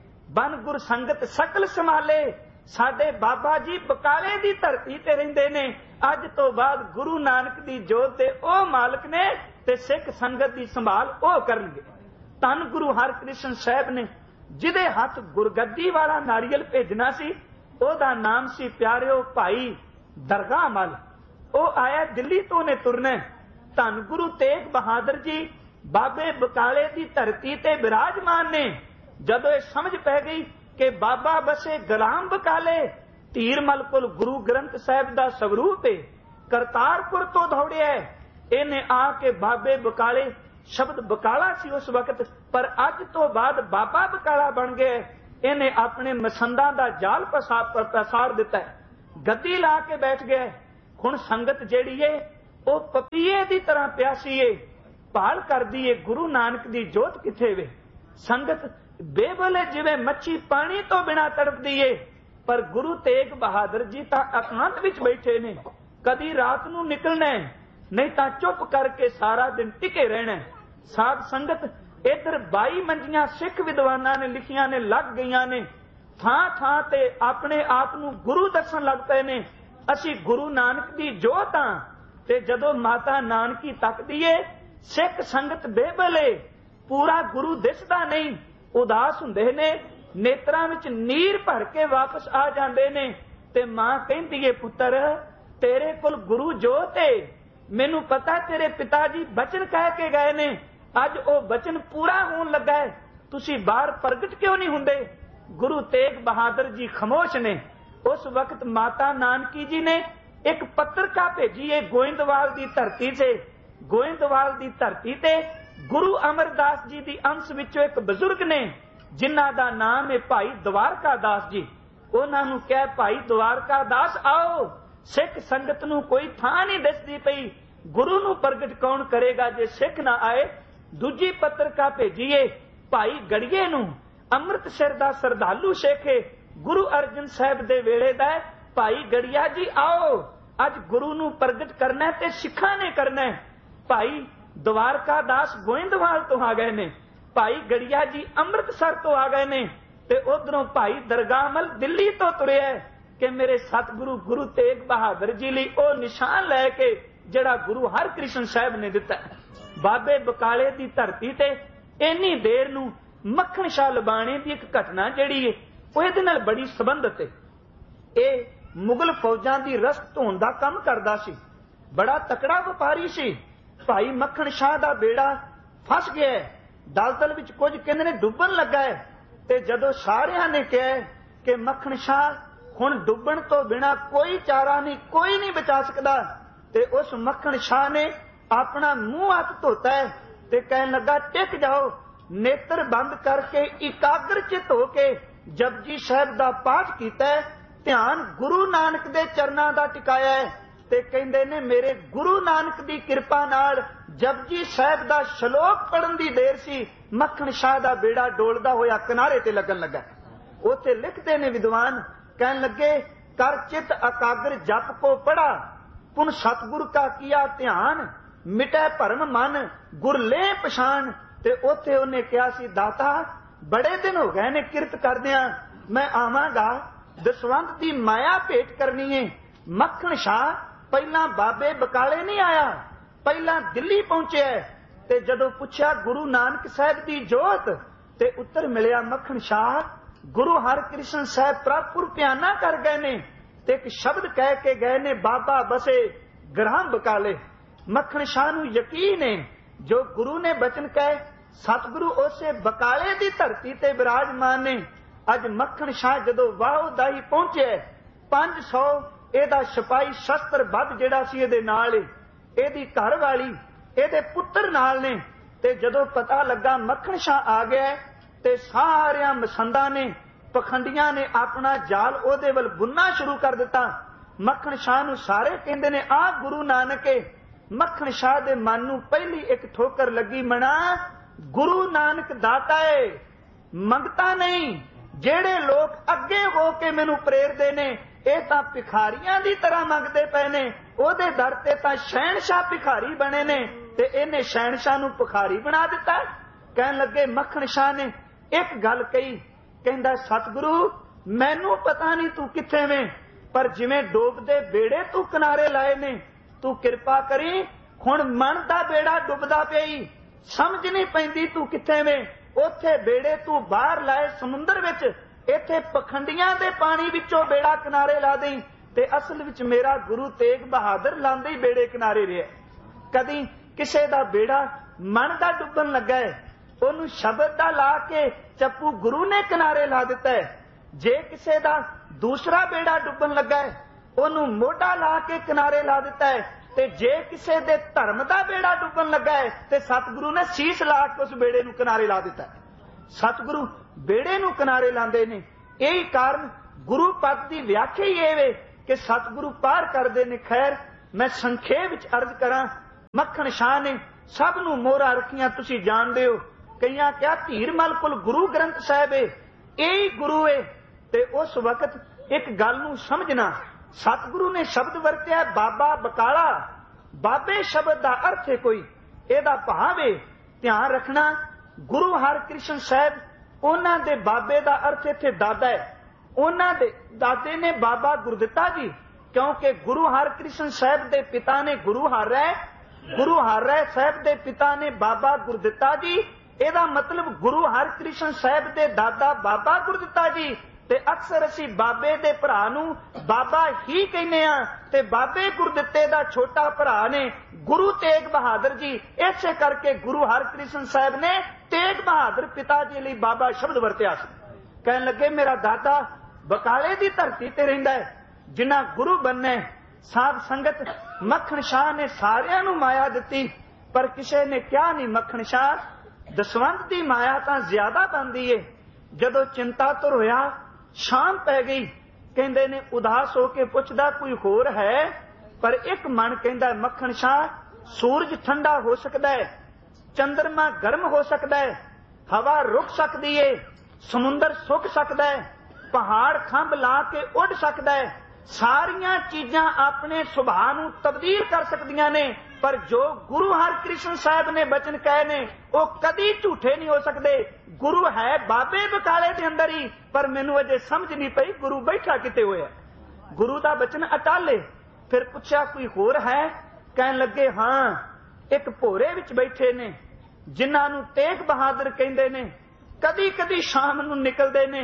Speaker 1: बन गुर संगत सकल संभाले। साडे बाबा जी बकाले दी धरती ते रहिंदे ने। अज तो बाद गुरु नानक दी जोत दे ओ मालक ने, ते सिख संगत दी संभाल ओ करनगे। धन गुरु हरकृष्ण साहब ने जिदे हाथ गुरगद्दी वाला नारियल भेजना सी, ओदा नाम सी प्यारिओ भाई दरगाह मल। ओ आया दिल्ली तो ने तुरने। धन गुरु तेग बहादुर जी बाबे बकाले की धरती ते विराजमान ने। जदों ये समझ पै गई कि बाबा बसे गुलाम बकाले, धीरमल कोल गुरु ग्रंथ साहिब दा स्वरूप है, करतारपुर तो दौड़िया है, इन्हें आके बाबे बकाले, शब्द बकाला सी उस वक्त, पर अज तो बाद बाबा बकाला बन गया। ਇਹਨੇ ਆਪਣੇ ਮਸੰਦਾਂ ਦਾ ਜਾਲ ਪਸਾਰ ਦਿੱਤਾ ਹੈ, ਗੱਦੀ ਲਾ ਕੇ ਬੈਠ ਗਿਆ। ਹੁਣ ਸੰਗਤ ਜਿਹੜੀ ਏ ਉਹ ਪਪੀਏ ਦੀ ਤਰ੍ਹਾਂ ਪਿਆਸੀ ਏ, ਭਾਲ ਕਰਦੀ ਏ ਗੁਰੂ ਨਾਨਕ ਦੀ ਜੋਤ ਕਿੱਥੇ ਵੇ। ਸੰਗਤ ਬੇਬਲੇ ਜਿਵੇਂ ਮੱਛੀ ਪਾਣੀ ਤੋਂ ਬਿਨਾਂ ਤੜਪਦੀ ਏ, ਪਰ ਗੁਰੂ ਤੇਗ ਬਹਾਦਰ ਜੀ ਤਾਂ ਇਕਾਂਤ ਵਿੱਚ ਬੈਠੇ ਨੇ। ਕਦੀ ਰਾਤ ਨੂੰ ਨਿਕਲਣਾ, ਨਹੀਂ ਤਾਂ ਚੁੱਪ ਕਰਕੇ ਸਾਰਾ ਦਿਨ ਟਿਕੇ ਰਹਿਣਾ। ਸਾਧ ਸੰਗਤ ਇੱਧਰ 22 ਮੰਜੀਆਂ ਸਿੱਖ ਵਿਦਵਾਨਾਂ ਨੇ ਲਿਖੀਆਂ ਨੇ, ਲੱਗ ਗਈਆਂ ਨੇ, ਥਾਂ ਥਾਂ ਤੇ ਆਪਣੇ ਆਪ ਨੂੰ ਗੁਰੂ ਦੱਸਣ ਲੱਗ ਪਏ ਨੇ, ਅਸੀਂ ਗੁਰੂ ਨਾਨਕ ਦੀ ਜੋਤ ਹਾਂ। ਤੇ ਜਦੋਂ ਮਾਤਾ ਨਾਨਕੀ ਤੱਕਦੀ ਏ, ਸਿੱਖ ਸੰਗਤ ਬੇਬਲੇ, ਪੂਰਾ ਗੁਰੂ ਦਿਸਦਾ ਨਹੀਂ, ਉਦਾਸ ਹੁੰਦੇ ਨੇ, ਨੇਤਰਾਂ ਵਿੱਚ ਨੀਰ ਭਰ ਕੇ ਵਾਪਸ ਆ ਜਾਂਦੇ ਨੇ। ਤੇ ਮਾਂ ਕਹਿੰਦੀ ਏ, ਪੁੱਤਰ ਤੇਰੇ ਕੋਲ ਗੁਰੂ ਜੋਤ ਏ, ਮੈਨੂੰ ਪਤਾ ਤੇਰੇ ਪਿਤਾ ਜੀ ਬਚਨ ਕਹਿ ਕੇ ਗਏ ਨੇ, ਅੱਜ ਉਹ ਬਚਨ ਪੂਰਾ ਹੋਣ ਲੱਗਾ ਹੈ, ਤੁਸੀਂ ਬਾਹਰ ਪ੍ਰਗਟ ਕਿਉਂ ਨਹੀਂ ਹੁੰਦੇ। ਗੁਰੂ ਤੇਗ ਬਹਾਦਰ ਜੀ ਖਾਮੋਸ਼ ਨੇ। ਉਸ ਵਕਤ ਮਾਤਾ ਨਾਨਕੀ ਜੀ ਨੇ ਇੱਕ ਪੱਤਰਕਾ ਭੇਜੀ ਹੈ ਗੋਇੰਦਵਾਲ ਦੀ ਧਰਤੀ ਤੇ। ਗੋਇੰਦਵਾਲ ਦੀ ਧਰਤੀ ਤੇ ਗੁਰੂ ਅਮਰਦਾਸ ਜੀ ਦੀ ਅੰਸ਼ ਵਿੱਚੋਂ ਇੱਕ ਬਜ਼ੁਰਗ ਨੇ, ਜਿਨ੍ਹਾਂ ਦਾ ਨਾਮ ਹੈ ਭਾਈ ਦਵਾਰਕਾ ਦਾਸ ਜੀ। ਉਹਨਾਂ ਨੂੰ ਕਿਹਾ, ਭਾਈ ਦਵਾਰਕਾ ਦਾਸ ਆਓ, ਸਿੱਖ ਸੰਗਤ ਨੂੰ ਕੋਈ ਥਾਂ ਨਹੀਂ ਦਿਸਦੀ ਪਈ, ਗੁਰੂ ਨੂੰ ਪ੍ਰਗਟ ਕੌਣ ਕਰੇਗਾ ਜੇ ਸਿੱਖ ਨਾ ਆਏ। ਦੂਜੀ ਪੱਤਰਕਾ ਭੇਜੀਏ ਭਾਈ ਗੜੀਏ ਨੂੰ, ਅੰਮ੍ਰਿਤਸਰ ਦਾ ਸਰਦਾਲੂ ਸਿੱਖ ਹੈ, ਗੁਰੂ ਅਰਜਨ ਸਾਹਿਬ ਦੇ ਵੇਲੇ ਦਾ। ਭਾਈ ਗੜੀਆ ਜੀ ਆਓ, ਅੱਜ ਗੁਰੂ ਨੂੰ ਪ੍ਰਗਟ ਕਰਨਾ ਤੇ ਸਿੱਖਾਂ ਨੇ ਕਰਨਾ। ਭਾਈ ਦਵਾਰਕਾ ਦਾਸ ਗੋਇੰਦਵਾਲ ਤੋਂ ਆ ਗਏ ਨੇ, ਭਾਈ ਗੜੀਆ ਜੀ ਅੰਮ੍ਰਿਤਸਰ ਤੋਂ ਆ ਗਏ ਨੇ, ਤੇ ਉਧਰੋਂ ਭਾਈ ਦਰਗਾਹਮਲ ਦਿੱਲੀ ਤੋਂ ਤੁਰਿਆ ਕਿ ਮੇਰੇ ਸਤਿਗੁਰੂ ਗੁਰੂ ਤੇਗ ਬਹਾਦਰ ਜੀ ਲਈ ਉਹ ਨਿਸ਼ਾਨ ਲੈ ਕੇ ਜਿਹੜਾ ਗੁਰੂ ਹਰਕ੍ਰਿਸ਼ਨ ਸਾਹਿਬ ਨੇ ਦਿੱਤਾ। ਬਾਬੇ ਬਕਾਲੇ ਦੀ ਧਰਤੀ ਤੇ ਇੰਨੀ ਦੇਰ ਨੂੰ ਮੱਖਣ ਸ਼ਾਹ ਲਬਾਣੇ ਦੀ ਇੱਕ ਘਟਨਾ ਜਿਹੜੀ ਹੈ ਉਹ ਇਹਦੇ ਨਾਲ ਬੜੀ ਸੰਬੰਧਿਤ ਹੈ। ਇਹ ਮੁਗਲ ਫੌਜਾਂ ਦੀ ਰਸਦ ਧੋਣ ਦਾ ਕੰਮ ਕਰਦਾ ਸੀ, ਬੜਾ ਤਕੜਾ ਵਪਾਰੀ ਸੀ। ਭਾਈ ਮੱਖਣ ਸ਼ਾਹ ਦਾ ਬੇੜਾ ਫਸ ਗਿਆ, ਦਲਦਲ ਵਿੱਚ ਕੁਝ ਕਹਿੰਦੇ ਨੇ ਡੁੱਬਣ ਲੱਗਾ ਹੈ। ਤੇ ਜਦੋਂ ਸਾਰਿਆਂ ਨੇ ਕਿਹਾ ਕਿ ਮੱਖਣ ਸ਼ਾਹ ਹੁਣ ਡੁੱਬਣ ਤੋਂ ਬਿਨਾ ਕੋਈ ਚਾਰਾ ਨਹੀਂ, ਕੋਈ ਨਹੀਂ ਬਚਾ ਸਕਦਾ, ਤੇ ਉਸ ਮੱਖਣ ਸ਼ਾਹ ਨੇ ਆਪਣਾ ਮੂੰਹ ਹੱਥ ਧੋਤਾ ਹੈ ਤੇ ਕਹਿਣ ਲੱਗਾ, ਟਿਕ ਜਾਓ, ਨੇਤਰ ਬੰਦ ਕਰਕੇ ਇਕਾਗਰ ਚਿਤ ਹੋ ਕੇ ਜਪਜੀ ਸਾਹਿਬ ਦਾ ਪਾਠ ਕੀਤਾ, ਧਿਆਨ ਗੁਰੂ ਨਾਨਕ ਦੇ ਚਰਨਾਂ ਦਾ ਟਿਕਾਇਆ ਹੈ। ਤੇ ਕਹਿੰਦੇ ਨੇ ਮੇਰੇ ਗੁਰੂ ਨਾਨਕ ਦੀ ਕਿਰਪਾ ਨਾਲ ਜਪਜੀ ਸਾਹਿਬ ਦਾ ਸ਼ਲੋਕ ਪੜਨ ਦੀ ਦੇਰ ਸੀ, ਮੱਖਣ ਸ਼ਾਹ ਦਾ ਬੇੜਾ ਡੋਲਦਾ ਹੋਇਆ ਕਿਨਾਰੇ ਤੇ ਲੱਗਣ ਲੱਗਾ। ਉੱਥੇ ਲਿਖਦੇ ਨੇ ਵਿਦਵਾਨ, ਕਹਿਣ ਲੱਗੇ, ਕਰ ਚਿਤ ਇਕਾਗਰ ਜਪ ਕੋ ਪੜਾ, ਪੁਨ ਸਤਿਗੁਰ ਕਾ ਕੀਆ ਧਿਆਨ, ਮਿਟੈ ਭਰਮ ਮਨ ਗੁਰ ਲੈ ਪਛਾਣ। ਤੇ ਉੱਥੇ ਉਹਨੇ ਕਿਹਾ ਸੀ, ਦਾਤਾ ਬੜੇ ਦਿਨ ਹੋ ਗਏ ਨੇ ਕਿਰਤ ਕਰਦਿਆਂ, ਮੈਂ ਆਵਾਂਗਾ, ਦਸਵੰਧ ਦੀ ਮਾਇਆ ਭੇਟ ਕਰਨੀ ਏ। ਮੱਖਣ ਸ਼ਾਹ ਪਹਿਲਾਂ ਬਾਬੇ ਬਕਾਲੇ ਨਹੀਂ ਆਇਆ, ਪਹਿਲਾਂ ਦਿੱਲੀ ਪਹੁੰਚਿਆ। ਤੇ ਜਦੋਂ ਪੁੱਛਿਆ ਗੁਰੂ ਨਾਨਕ ਸਾਹਿਬ ਦੀ ਜੋਤ, ਤੇ ਉੱਤਰ ਮਿਲਿਆ, ਮੱਖਣ ਸ਼ਾਹ ਗੁਰੂ ਹਰਕ੍ਰਿਸ਼ਨ ਸਾਹਿਬ ਪ੍ਰਭੁਰ ਪਿਆਨਾ ਕਰ ਗਏ ਨੇ, ਤੇ ਇੱਕ ਸ਼ਬਦ ਕਹਿ ਕੇ ਗਏ ਨੇ, ਬਾਬਾ ਬਸੇ ਗ੍ਰਾਮ ਬਕਾਲੇ। ਮੱਖਣ ਸ਼ਾਹ ਨੂੰ ਯਕੀਨ ਹੈ ਜੋ ਗੁਰੂ ਨੇ ਬਚਨ ਕਹੇ, ਸਤਿਗੁਰੂ ਉਸੇ ਬਕਾਲੇ ਦੀ ਧਰਤੀ ਤੇ ਬਿਰਾਜਮਾਨ ਨੇ। ਅੱਜ ਮੱਖਣ ਸ਼ਾਹ ਜਦੋਂ ਵਾਹੋਦਾਈ ਪਹੁੰਚਿਆ, 500 ਇਹਦਾ ਸਿਪਾਹੀ ਸ਼ਸਤਰ ਬੱਧ ਜਿਹੜਾ ਸੀ ਇਹਦੇ ਨਾਲ, ਇਹਦੀ ਘਰ ਵਾਲੀ, ਇਹਦੇ ਪੁੱਤਰ ਨਾਲ ਨੇ। ਤੇ ਜਦੋਂ ਪਤਾ ਲੱਗਾ ਮੱਖਣ ਸ਼ਾਹ ਆ ਗਿਆ, ਤੇ ਸਾਰਿਆਂ ਮਸੰਦਾਂ ਨੇ, ਪਖੰਡੀਆਂ ਨੇ ਆਪਣਾ ਜਾਲ ਉਹਦੇ ਵੱਲ ਬੁਣਨਾ ਸ਼ੁਰੂ ਕਰ ਦਿੱਤਾ। ਮੱਖਣ ਸ਼ਾਹ ਨੂੰ ਸਾਰੇ ਕਹਿੰਦੇ ਨੇ, ਆ ਗੁਰੂ ਨਾਨਕ ਏ। ਮੱਖਣ ਸ਼ਾਹ ਦੇ ਮਨ ਨੂੰ ਪਹਿਲੀ ਇੱਕ ਠੋਕਰ ਲੱਗੀ, ਮਣਾ ਗੁਰੂ ਨਾਨਕ ਦਾਤਾ ਏ, ਮੰਗਤਾ ਨਹੀਂ। ਜਿਹੜੇ ਲੋਕ ਅੱਗੇ ਹੋ ਕੇ ਮੈਨੂੰ ਪ੍ਰੇਰਦੇ ਨੇ, ਇਹ ਤਾਂ ਭਿਖਾਰੀਆਂ ਦੀ ਤਰ੍ਹਾਂ ਮੰਗਦੇ ਪਏ ਨੇ। ਉਹਦੇ ਦਰ ਤੇ ਤਾਂ ਸ਼ਹਿਨਸ਼ਾਹ ਭਿਖਾਰੀ ਬਣੇ ਨੇ, ਤੇ ਇਹਨੇ ਸ਼ਹਿਨਸ਼ਾਹ ਨੂੰ ਭਿਖਾਰੀ ਬਣਾ ਦਿੱਤਾ। ਕਹਿਣ ਲੱਗੇ, ਮੱਖਣ ਸ਼ਾਹ ਨੇ ਇੱਕ ਗੱਲ ਕਹੀ, ਕਹਿੰਦਾ, ਸਤਿਗੁਰੂ ਮੈਨੂੰ ਪਤਾ ਨਹੀਂ ਤੂੰ ਕਿੱਥੇ ਵੇਂ, ਪਰ ਜਿਵੇਂ ਡੋਬਦੇ ਬੇੜੇ ਤੂੰ ਕਿਨਾਰੇ ਲਾਏ ਨੇ, ਤੂੰ ਕਿਰਪਾ ਕਰੀ, ਹੁਣ ਮਨ ਦਾ ਬੇੜਾ ਡੁੱਬਦਾ ਪਈ, ਸਮਝ ਨਹੀਂ ਪੈਂਦੀ ਤੂੰ ਕਿੱਥੇ ਵੇਂ। ਉੱਥੇ ਬੇੜੇ ਤੂੰ ਬਾਹਰ ਲਾਏ ਸਮੁੰਦਰ ਵਿੱਚ, ਇੱਥੇ ਪਖੰਡੀਆਂ ਦੇ ਪਾਣੀ ਵਿੱਚੋਂ ਬੇੜਾ ਕਿਨਾਰੇ ਲਾ ਦੇਈ। ਤੇ ਅਸਲ ਵਿੱਚ ਮੇਰਾ ਗੁਰੂ ਤੇਗ ਬਹਾਦਰ ਲਾਂਦੇ ਹੀ ਬੇੜੇ ਕਿਨਾਰੇ ਰਿਹਾ। ਕਦੀ ਕਿਸੇ ਦਾ ਬੇੜਾ ਮਨ ਦਾ ਡੁੱਬਣ ਲੱਗਾ ਹੈ, ਉਹਨੂੰ ਸ਼ਬਦ ਦਾ ਲਾ ਕੇ ਚੱਪੂ ਗੁਰੂ ਨੇ ਕਿਨਾਰੇ ਲਾ ਦਿੱਤਾ ਹੈ। ਜੇ ਕਿਸੇ ਦਾ ਦੂਸਰਾ ਬੇੜਾ ਡੁੱਬਣ ਲੱਗਾ ਹੈ, ਉਹਨੂੰ ਮੋਢਾ ਲਾ ਕੇ ਕਿਨਾਰੇ ਲਾ ਦਿੱਤਾ ਹੈ। ਤੇ ਜੇ ਕਿਸੇ ਦੇ ਧਰਮ ਦਾ ਬੇੜਾ ਡੁੱਬਣ ਲੱਗਾ ਹੈ, ਤੇ ਸਤਿਗੁਰੂ ਨੇ ਸੀਸ ਲਾ ਕੇ ਉਸ ਬੇੜੇ ਨੂੰ ਕਿਨਾਰੇ ਲਾ ਦਿੱਤਾ ਹੈ। ਸਤਿਗੁਰੂ बेड़े नूं किनारे लांदे ने। यही कारण गुरु पद की व्याख्या ही ये वे कि सतगुरु पार करते ने। खैर मैं संखेप विच अर्ज करा, मक्खण शाह ने सब नूं मोहरा रखियां, तुसीं जाणदे हो। कईयां क्या धीरमल कोल गुरु ग्रंथ साहिब है, यही गुरु है। ते उस वक्त एक गल नूं समझना, सतगुरु ने शब्द वरत्या बाबा बकाला। बाबे शब्द का अर्थ है कोई, एदा भाव है। ध्यान रखना, गुरु हरकृष्ण साहिब उन्हां दे बाबे का अर्थ इत्थे दादा है। उन्हां दे दादे ने बाबा गुरदित्ता जी, क्योंकि गुरु हरकृष्ण साहिब दे पिता ने गुरु हर साहिब दे पिता ने बाबा गुरदित्ता जी। एदा मतलब गुरु हरकृष्ण साहिब दे दादा बाबा गुरदित्ता जी। ते अक्सर असी बाबे दे भरा नूं बाबा ही कहने आ, ते बाबे गुरदित्ते दा छोटा भरा ने गुरु तेग बहादुर जी। इसे करके गुरु हरकृष्ण साहिब ने तेग बहादुर पिता जी लिए बाबा शब्द वरत्या सी। कहन लगे मेरा दादा बकाले दी धरती ते रहिंदा है, जिन्ना गुरु बनने। साध संगत मक्खण शाह ने सारियां नूं माया दित्ती, पर किसे ने क्या नहीं मक्खण शाह दसवंत दी माया तां ज्यादा बनदी है। जदों चिंता तुर होया, शाम पै गई, कहंदे ने उदास होके पुछदा कोई होर है, पर एक मन कहंदा मक्खण शाह सूरज ठंडा हो सकदा है, चंद्रमा गर्म हो सकदा है, हवा रुक सकदी है, समुंदर सुक सकदा है, पहाड़ खंभ ला के उड़ सकदा है। सारियां चीजां अपने सुभाव नूं तब्दील कर सकदियां ने, पर जो गुरु हरकृष्ण साहिब ने बचन कहे ने वो कदी झूठे नहीं हो सकते। गुरु है बाबे बकाले दे अंदर ही, पर मैनू अजे समझ नहीं पई गुरु बैठा किते होया। गुरु दा बचन अटाले। फिर पूछा कोई होर है? कहन लगे हाँ, एक भोरे विच बैठे ने जिन्हां नूं तेग बहादुर कहंदे ने। कदी कदी शाम नूं निकलदे ने,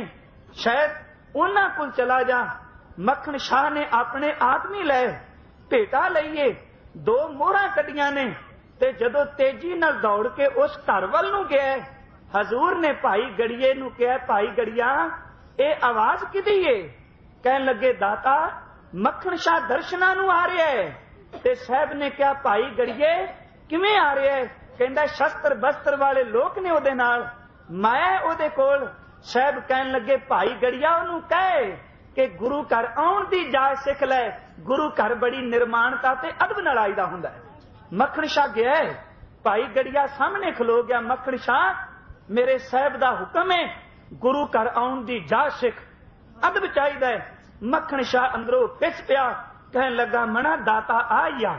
Speaker 1: शायद उन्हां कोल चला जा। मक्खण शाह ने अपने आदमी लए, भेटा लईए, दो मोहरां कड्डियां ने, ते जदों तेजी नाल दौड़ के उस घर वल नूं गया, हजूर ने भाई गड़िए नूं कहा भाई गड़िया ये आवाज किदी है? कहन लगे दाता मक्खण शाह दर्शनां नूं आ रहा है। ते साहब ने कहा भाई गड़िए किवें आ रहा है? कहंदा शस्त्र बस्त्र वाले लोग ने ओदे नाल, माया ओदे कोल। साहब कहन लगे भाई गड़िया ओनूं कहे कि गुरु घर आउण दी जाच सिख लै। गुरु घर बड़ी निर्माणता ते अदब नाल आईदा हुंदा है। मक्खण शाह गया, भाई गड़िया सामने खलो गया। मक्खण शाह मेरे साहब दा हुक्म है, गुरु घर आउण दी जाच सिख, अदब चाहीदा है। मक्खण शाह अंदरों पिस पिया, कहन लगा मना दाता आईया,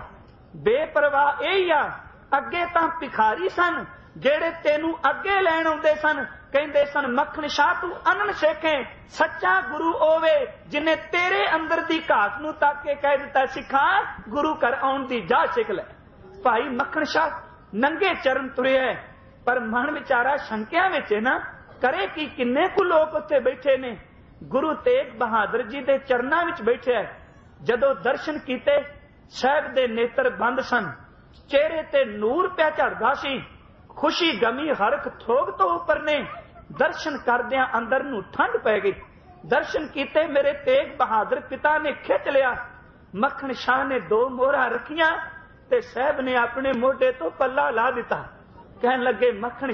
Speaker 1: बेपरवाह एही आ। अगे तां भिखारी सन जेड़े तेनू अगे लैण आउंदे सन, कहंदे सन मक्खण शाह तू अनन सिखे, सच्चा गुरु ओवे जिन्हें तेरे अंदर दी घाट नूं तक के कह दिता सिखा गुरु घर आउण दी जाच सिख लै। भाई मक्खण शाह नंगे चरण तुरे है, पर मन विचारा शंकिया विच है ना, करे कि किन्ने कु लोग उत्थे बैठे ने। गुरु तेग बहादुर जी दे चरनां विच बैठे है। जदों दर्शन कीते, साहब दे नेत्र बंद सन, चेहरे ते नूर पिया झड़दा सी, खुशी गमी हरख थोग तो उपर ने। दर्शन करदियां अंदर नूं ठंड पै गई। दर्शन कीते मेरे तेग बहादुर पिता ने खिच लिया। मक्खण शाह ने दो मोहरा रखियां ते साहब ने अपने मोढे तो पल्ला ला दिता। कहन लगे मक्खण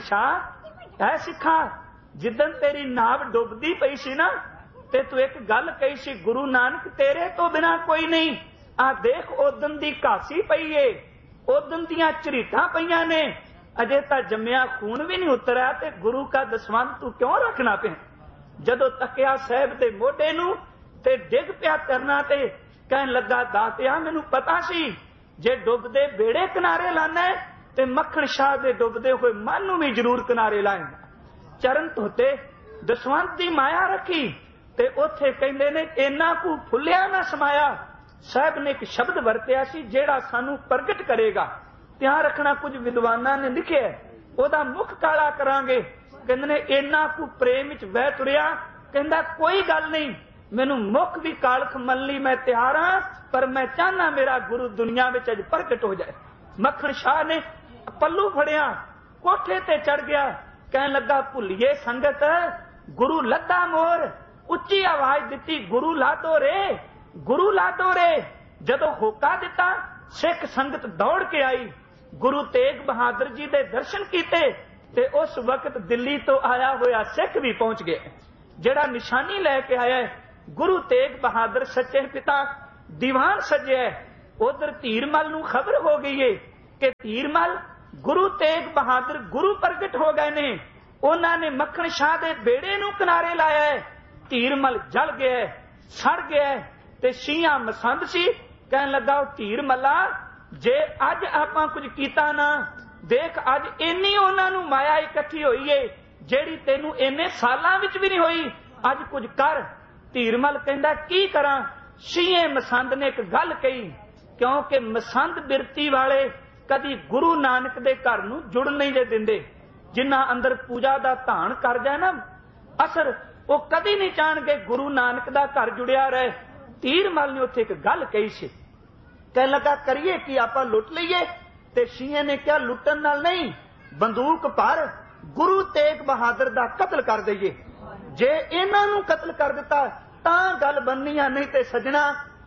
Speaker 1: शाह ऐ सिखा, जिदन तेरी नाव डुबदी पई सी ना, ते तू एक गल कही सी गुरु नानक तेरे तो बिना कोई नहीं। आ देख ओदन दी घासी पई है, ओदन दियां झरीटां पईयां ने, अजे तां जम्मिया खून भी नहीं उतरिया ते गुरु का दसवंत तू क्यों रखना पे? जदों तकिया साहब दे मोढे नूं ते डिग पिया करना, ते कहन लगा दातिया मैनू पता सी जे डुबदे बेड़े किनारे लाना है ते मक्खण शाह दे डुबदे हुए मन नूं भी जरूर किनारे लाएगा। चरण धोते दसवंत दी माया रखी ते उथे कहंदे ने इन्ना कु फुलिया ना समाया। साहब ने एक शब्द वरतिया सी जेड़ा सानू प्रगट करेगा। ध्यान रखना, कुछ विद्वानां ने लिखिया ओदा मुख काला करांगे। कहंदे ने इन्ना कु प्रेम विच बह तुरिया, कहंदा कोई गल नहीं, मैनू मुख भी कालख मल्ली मैं तैयार हां, पर मैं चाहना मेरा गुरु दुनिया विच अज प्रगट हो जाए। मक्खण शाह ने पल्लू फड़िया, कोठे ते चढ़ गया, कहन लगा भुलिए संगत गुरु लद्दा मोर। उच्ची आवाज दिती गुरु लादो रे, गुरु लादो रे। जदों होका दिता सिख संगत दौड़ के आई, गुरु तेग बहादुर जी दे दर्शन कीते। ਤੇ उस वक्त दिल्ली तो आया होया सिख भी पहुंच गया, जिहड़ा निशानी लैके आया गुरु तेग बहादुर सच्चे पिता दीवान सजया। उधर धीरमल नूं खबर हो गई है कि धीरमल गुरु तेग बहादुर गुरु प्रगट हो गए ने। उन्होंने मक्खण शाह दे बेड़े नूं किनारे लाया है। धीरमल जल गया, सड़ गया ते शियां मसंद सी कहन लगा धीरमला जे अज आपां कुछ कीता ना, देख अज इन्नी उन्हां नूं माया इकट्ठी होई है जेड़ी तेनू इन्ने सालां विच भी नहीं होई, अज कुछ कर। धीरमल कहंदा की करां? शिये मसंद ने एक गल कही, क्योंकि मसंद बिरती वाले कदी गुरु नानक दे घर नूं जुड़ नहीं जे दिंदे। जिन्ना अंदर पूजा दा धान कर जाए ना असर, वो कदी नहीं चाहणगे गुरु नानक दा घर जुड़िया रहे। धीरमल ने उत्थे एक गल कही सी, कह लगा करिए कि आपां लुट लईए। ते शिये ने कहा लुटन नाल नहीं, बंदूक पर गुरु तेग बहादुर दा कतल कर दईए। जे इन्हां नूं कतल कर दिता तां गल बननी आ, नहीं ते सजना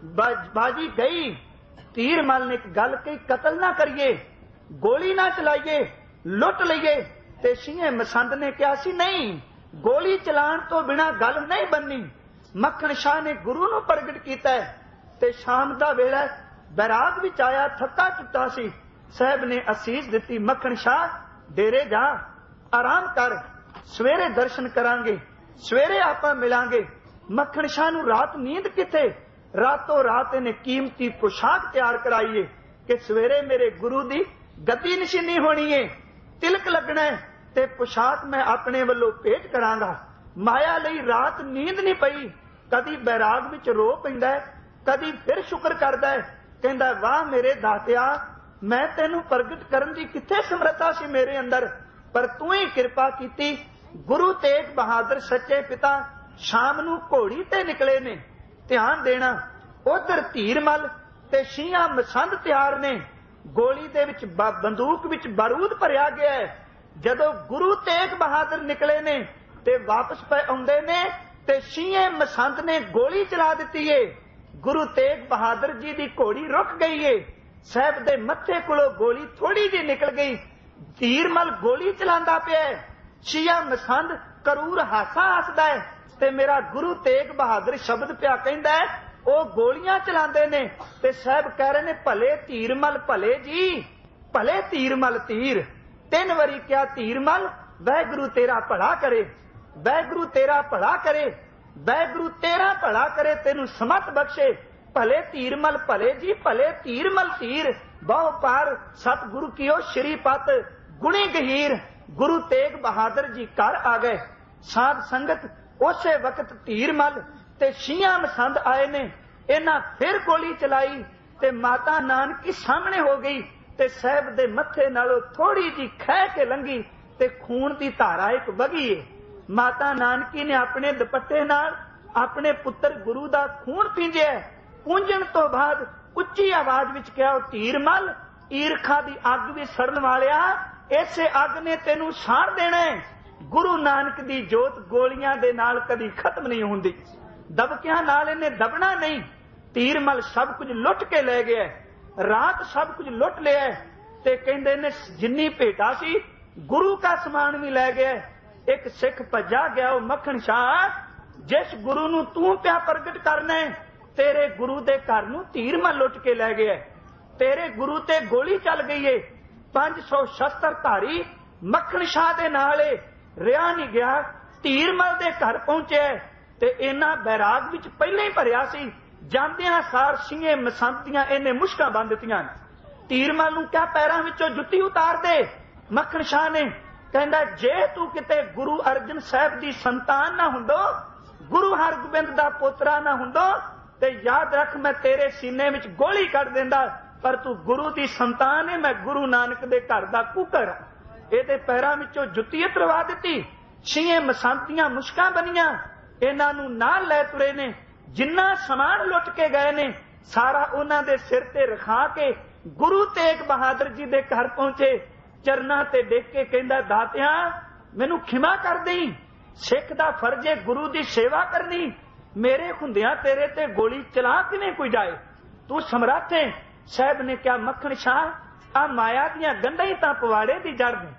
Speaker 1: बाजी गई। धीरमल ने एक गल कही, कतल ना करिए, गोली ना चलाइए, लुट लईए। ते शिये मसंद ने कहा सी नहीं, गोली चलाण तो बिना गल नहीं बननी। मक्खण शाह ने गुरु नूं प्रगट कीता है ते शाम दा वेला बैराग विच आया, थक्का टुट्टा सी। साहब ने असीस दिती, मक्खण शाह डेरे जा, आराम कर, सवेरे दर्शन करांगे, सवेरे आपां मिलांगे। मक्खण शाह नूं रात नींद किथे? रातों रात इन्हें कीमती पोशाक तैयार कराई है कि सवेरे मेरे गुरु दी गद्दी नशीनी होनी है, तिलक लगना है ते पोशाक मैं अपने वल्लों भेंट करांगा। माया लई रात नींद नहीं पई, कदी बैराग विच रो पैंदा है, कदी फिर शुक्र करदा है, कहंदा वाह मेरे दातिया, मैं तेनू प्रगट करन दी किथे समर्था सी मेरे अंदर, पर तू ही कृपा कीती। गुरु तेग बहादुर सच्चे पिता शाम नूं घोड़ी ते निकले ने, ध्यान देना। उधर धीरमल ते शियां मसंद तैयार ने, गोली दे विच बंदूक विच बारूद भरिया गया है। जदों गुरु तेग बहादुर निकले ने ते वापस पे आउंदे ने ते शिये मसंद ने गोली चला दिती है। गुरु तेग बहादुर जी दी घोड़ी रुक गई है, साहब दे मत्थे कोलों गोली थोड़ी जी निकल गई। धीरमल गोली चलांदा पिया है, शिया मसंद करूर हासा हसदा है ते मेरा गुरु तेग बहादुर शब्द पिया कहंदा है, ओ गोलियां चलांदे ने ते साहब कह रहे ने भले धीरमल भले जी, भले धीरमल तीर। 3 वारी क्या धीरमल वाहिगुरु तेरा भला करे, वाहिगुरु तेरा भला करे, वाहिगुरु तेरा भला करे, तेनू समत बख्शे। भले धीरमल भले जी, भले धीरमल तीर। बहु पार सतगुरु कियो श्रीपत गुणी गहीर। गुरु तेग बहादुर जी घर आ गए। साध संगत उसे वक्त धीरमल ते शियां मसंद आए ने, इन्हां फिर गोली चलाई ते माता नानकी सामने हो गई ते साहब दे मत्थे नालों थोड़ी जी खह के लंघी ते खून दी धारा एक वगी है। माता नानकी ने अपने दुपट्टे नाल अपने पुत्र गुरु दा खून पींजिया। पूंजण तो बाद उच्ची आवाज विच कहा, धीरमल ईरखा दी अग भी सड़न वालिया, इसे अग ने तेनू साड़ देना है। गुरु नानक दी जोत गोलियां दे नाल कदी खत्म नहीं हुंदी, दबकियां नाल इन्हें दबना नहीं। धीरमल सब कुछ लुट के ले गया, रात सब कुछ लुट लिया ते कहंदे ने जिन्नी भेटा सी गुरु का समान भी ले गया। एक सिख भजा गया, वो मक्खण शाह, जिस गुरु नूं तू पिया प्रगट करना है, तेरे गुरु दे घर नूं धीरमल लुट के ले गया। तेरे गुरु ते गोली चल गई है। 500 शस्त्र धारी मक्खण शाह दे नाल रिहा नहीं गया, धीरमल दे घर पहुंचे ते इन्हां बैराग विच पहले ही भरिया सी। जांदियां सार शिंगे मसंद दियां इन्हें मुश्कां बन दित्तियां। धीरमल नूं क्या पैरां विचों जुत्ती उतार दे। मक्खण शाह ने कहंदा जे तू किते गुरु अर्जन साहब दी संतान ना हुंदो, गुरु हरगोबिंद दा पोतरा ना हुंदो ते याद रख मैं तेरे सीने विच गोली कट देंदा, पर तू गुरु दी संतान है, मैं गुरु नानक दे घर दा कुकर। ਇਹਦੇ पैरां विचों जुत्ती उतरवा दित्ती। छीए मसंद दियां मुश्कां बनियां, इन्हां नूं नाल लै तुरे ने। जिन्ना समान लुट के गए ने सारा उन्हां दे सिर ते रखा के गुरु तेग बहादुर जी दे घर पहुंचे। चरनां ते डिग के कहंदा, दातिया मैनूं खिमा कर देई, सिख दा फर्ज है गुरु दी सेवा करनी, मेरे हुंदियां तेरे ते गोली चला किवें कोई जाए, तू समर्थ है। साहब ने क्या मक्खण शाह आ माया दियां गंढां ही तां पवाड़े दी जड़ ने,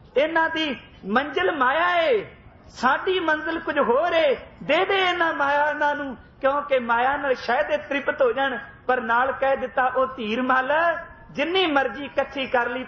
Speaker 2: ਇਹਨਾਂ ਦੀ ਮੰਜ਼ਿਲ ਮਾਇਆ ਏ, ਸਾਡੀ ਮੰਜ਼ਿਲ ਕੁਝ ਹੋਰ ਏ। ਦੇ ਦੇ ਇਹਨਾਂ ਮਾਇਆ ਇਹਨਾਂ ਨੂੰ, ਕਿਉਂਕਿ ਮਾਇਆ ਨਾਲ ਸ਼ਾਇਦ ਇਹ ਤ੍ਰਿਪਤ ਹੋ ਜਾਣ। ਪਰ ਨਾਲ ਕਹਿ ਦਿੱਤਾ, ਉਹ ਧੀਰ ਮੱਲ ਜਿੰਨੀ ਮਰਜ਼ੀ ਇਕੱਠੀ ਕਰ ਲਈ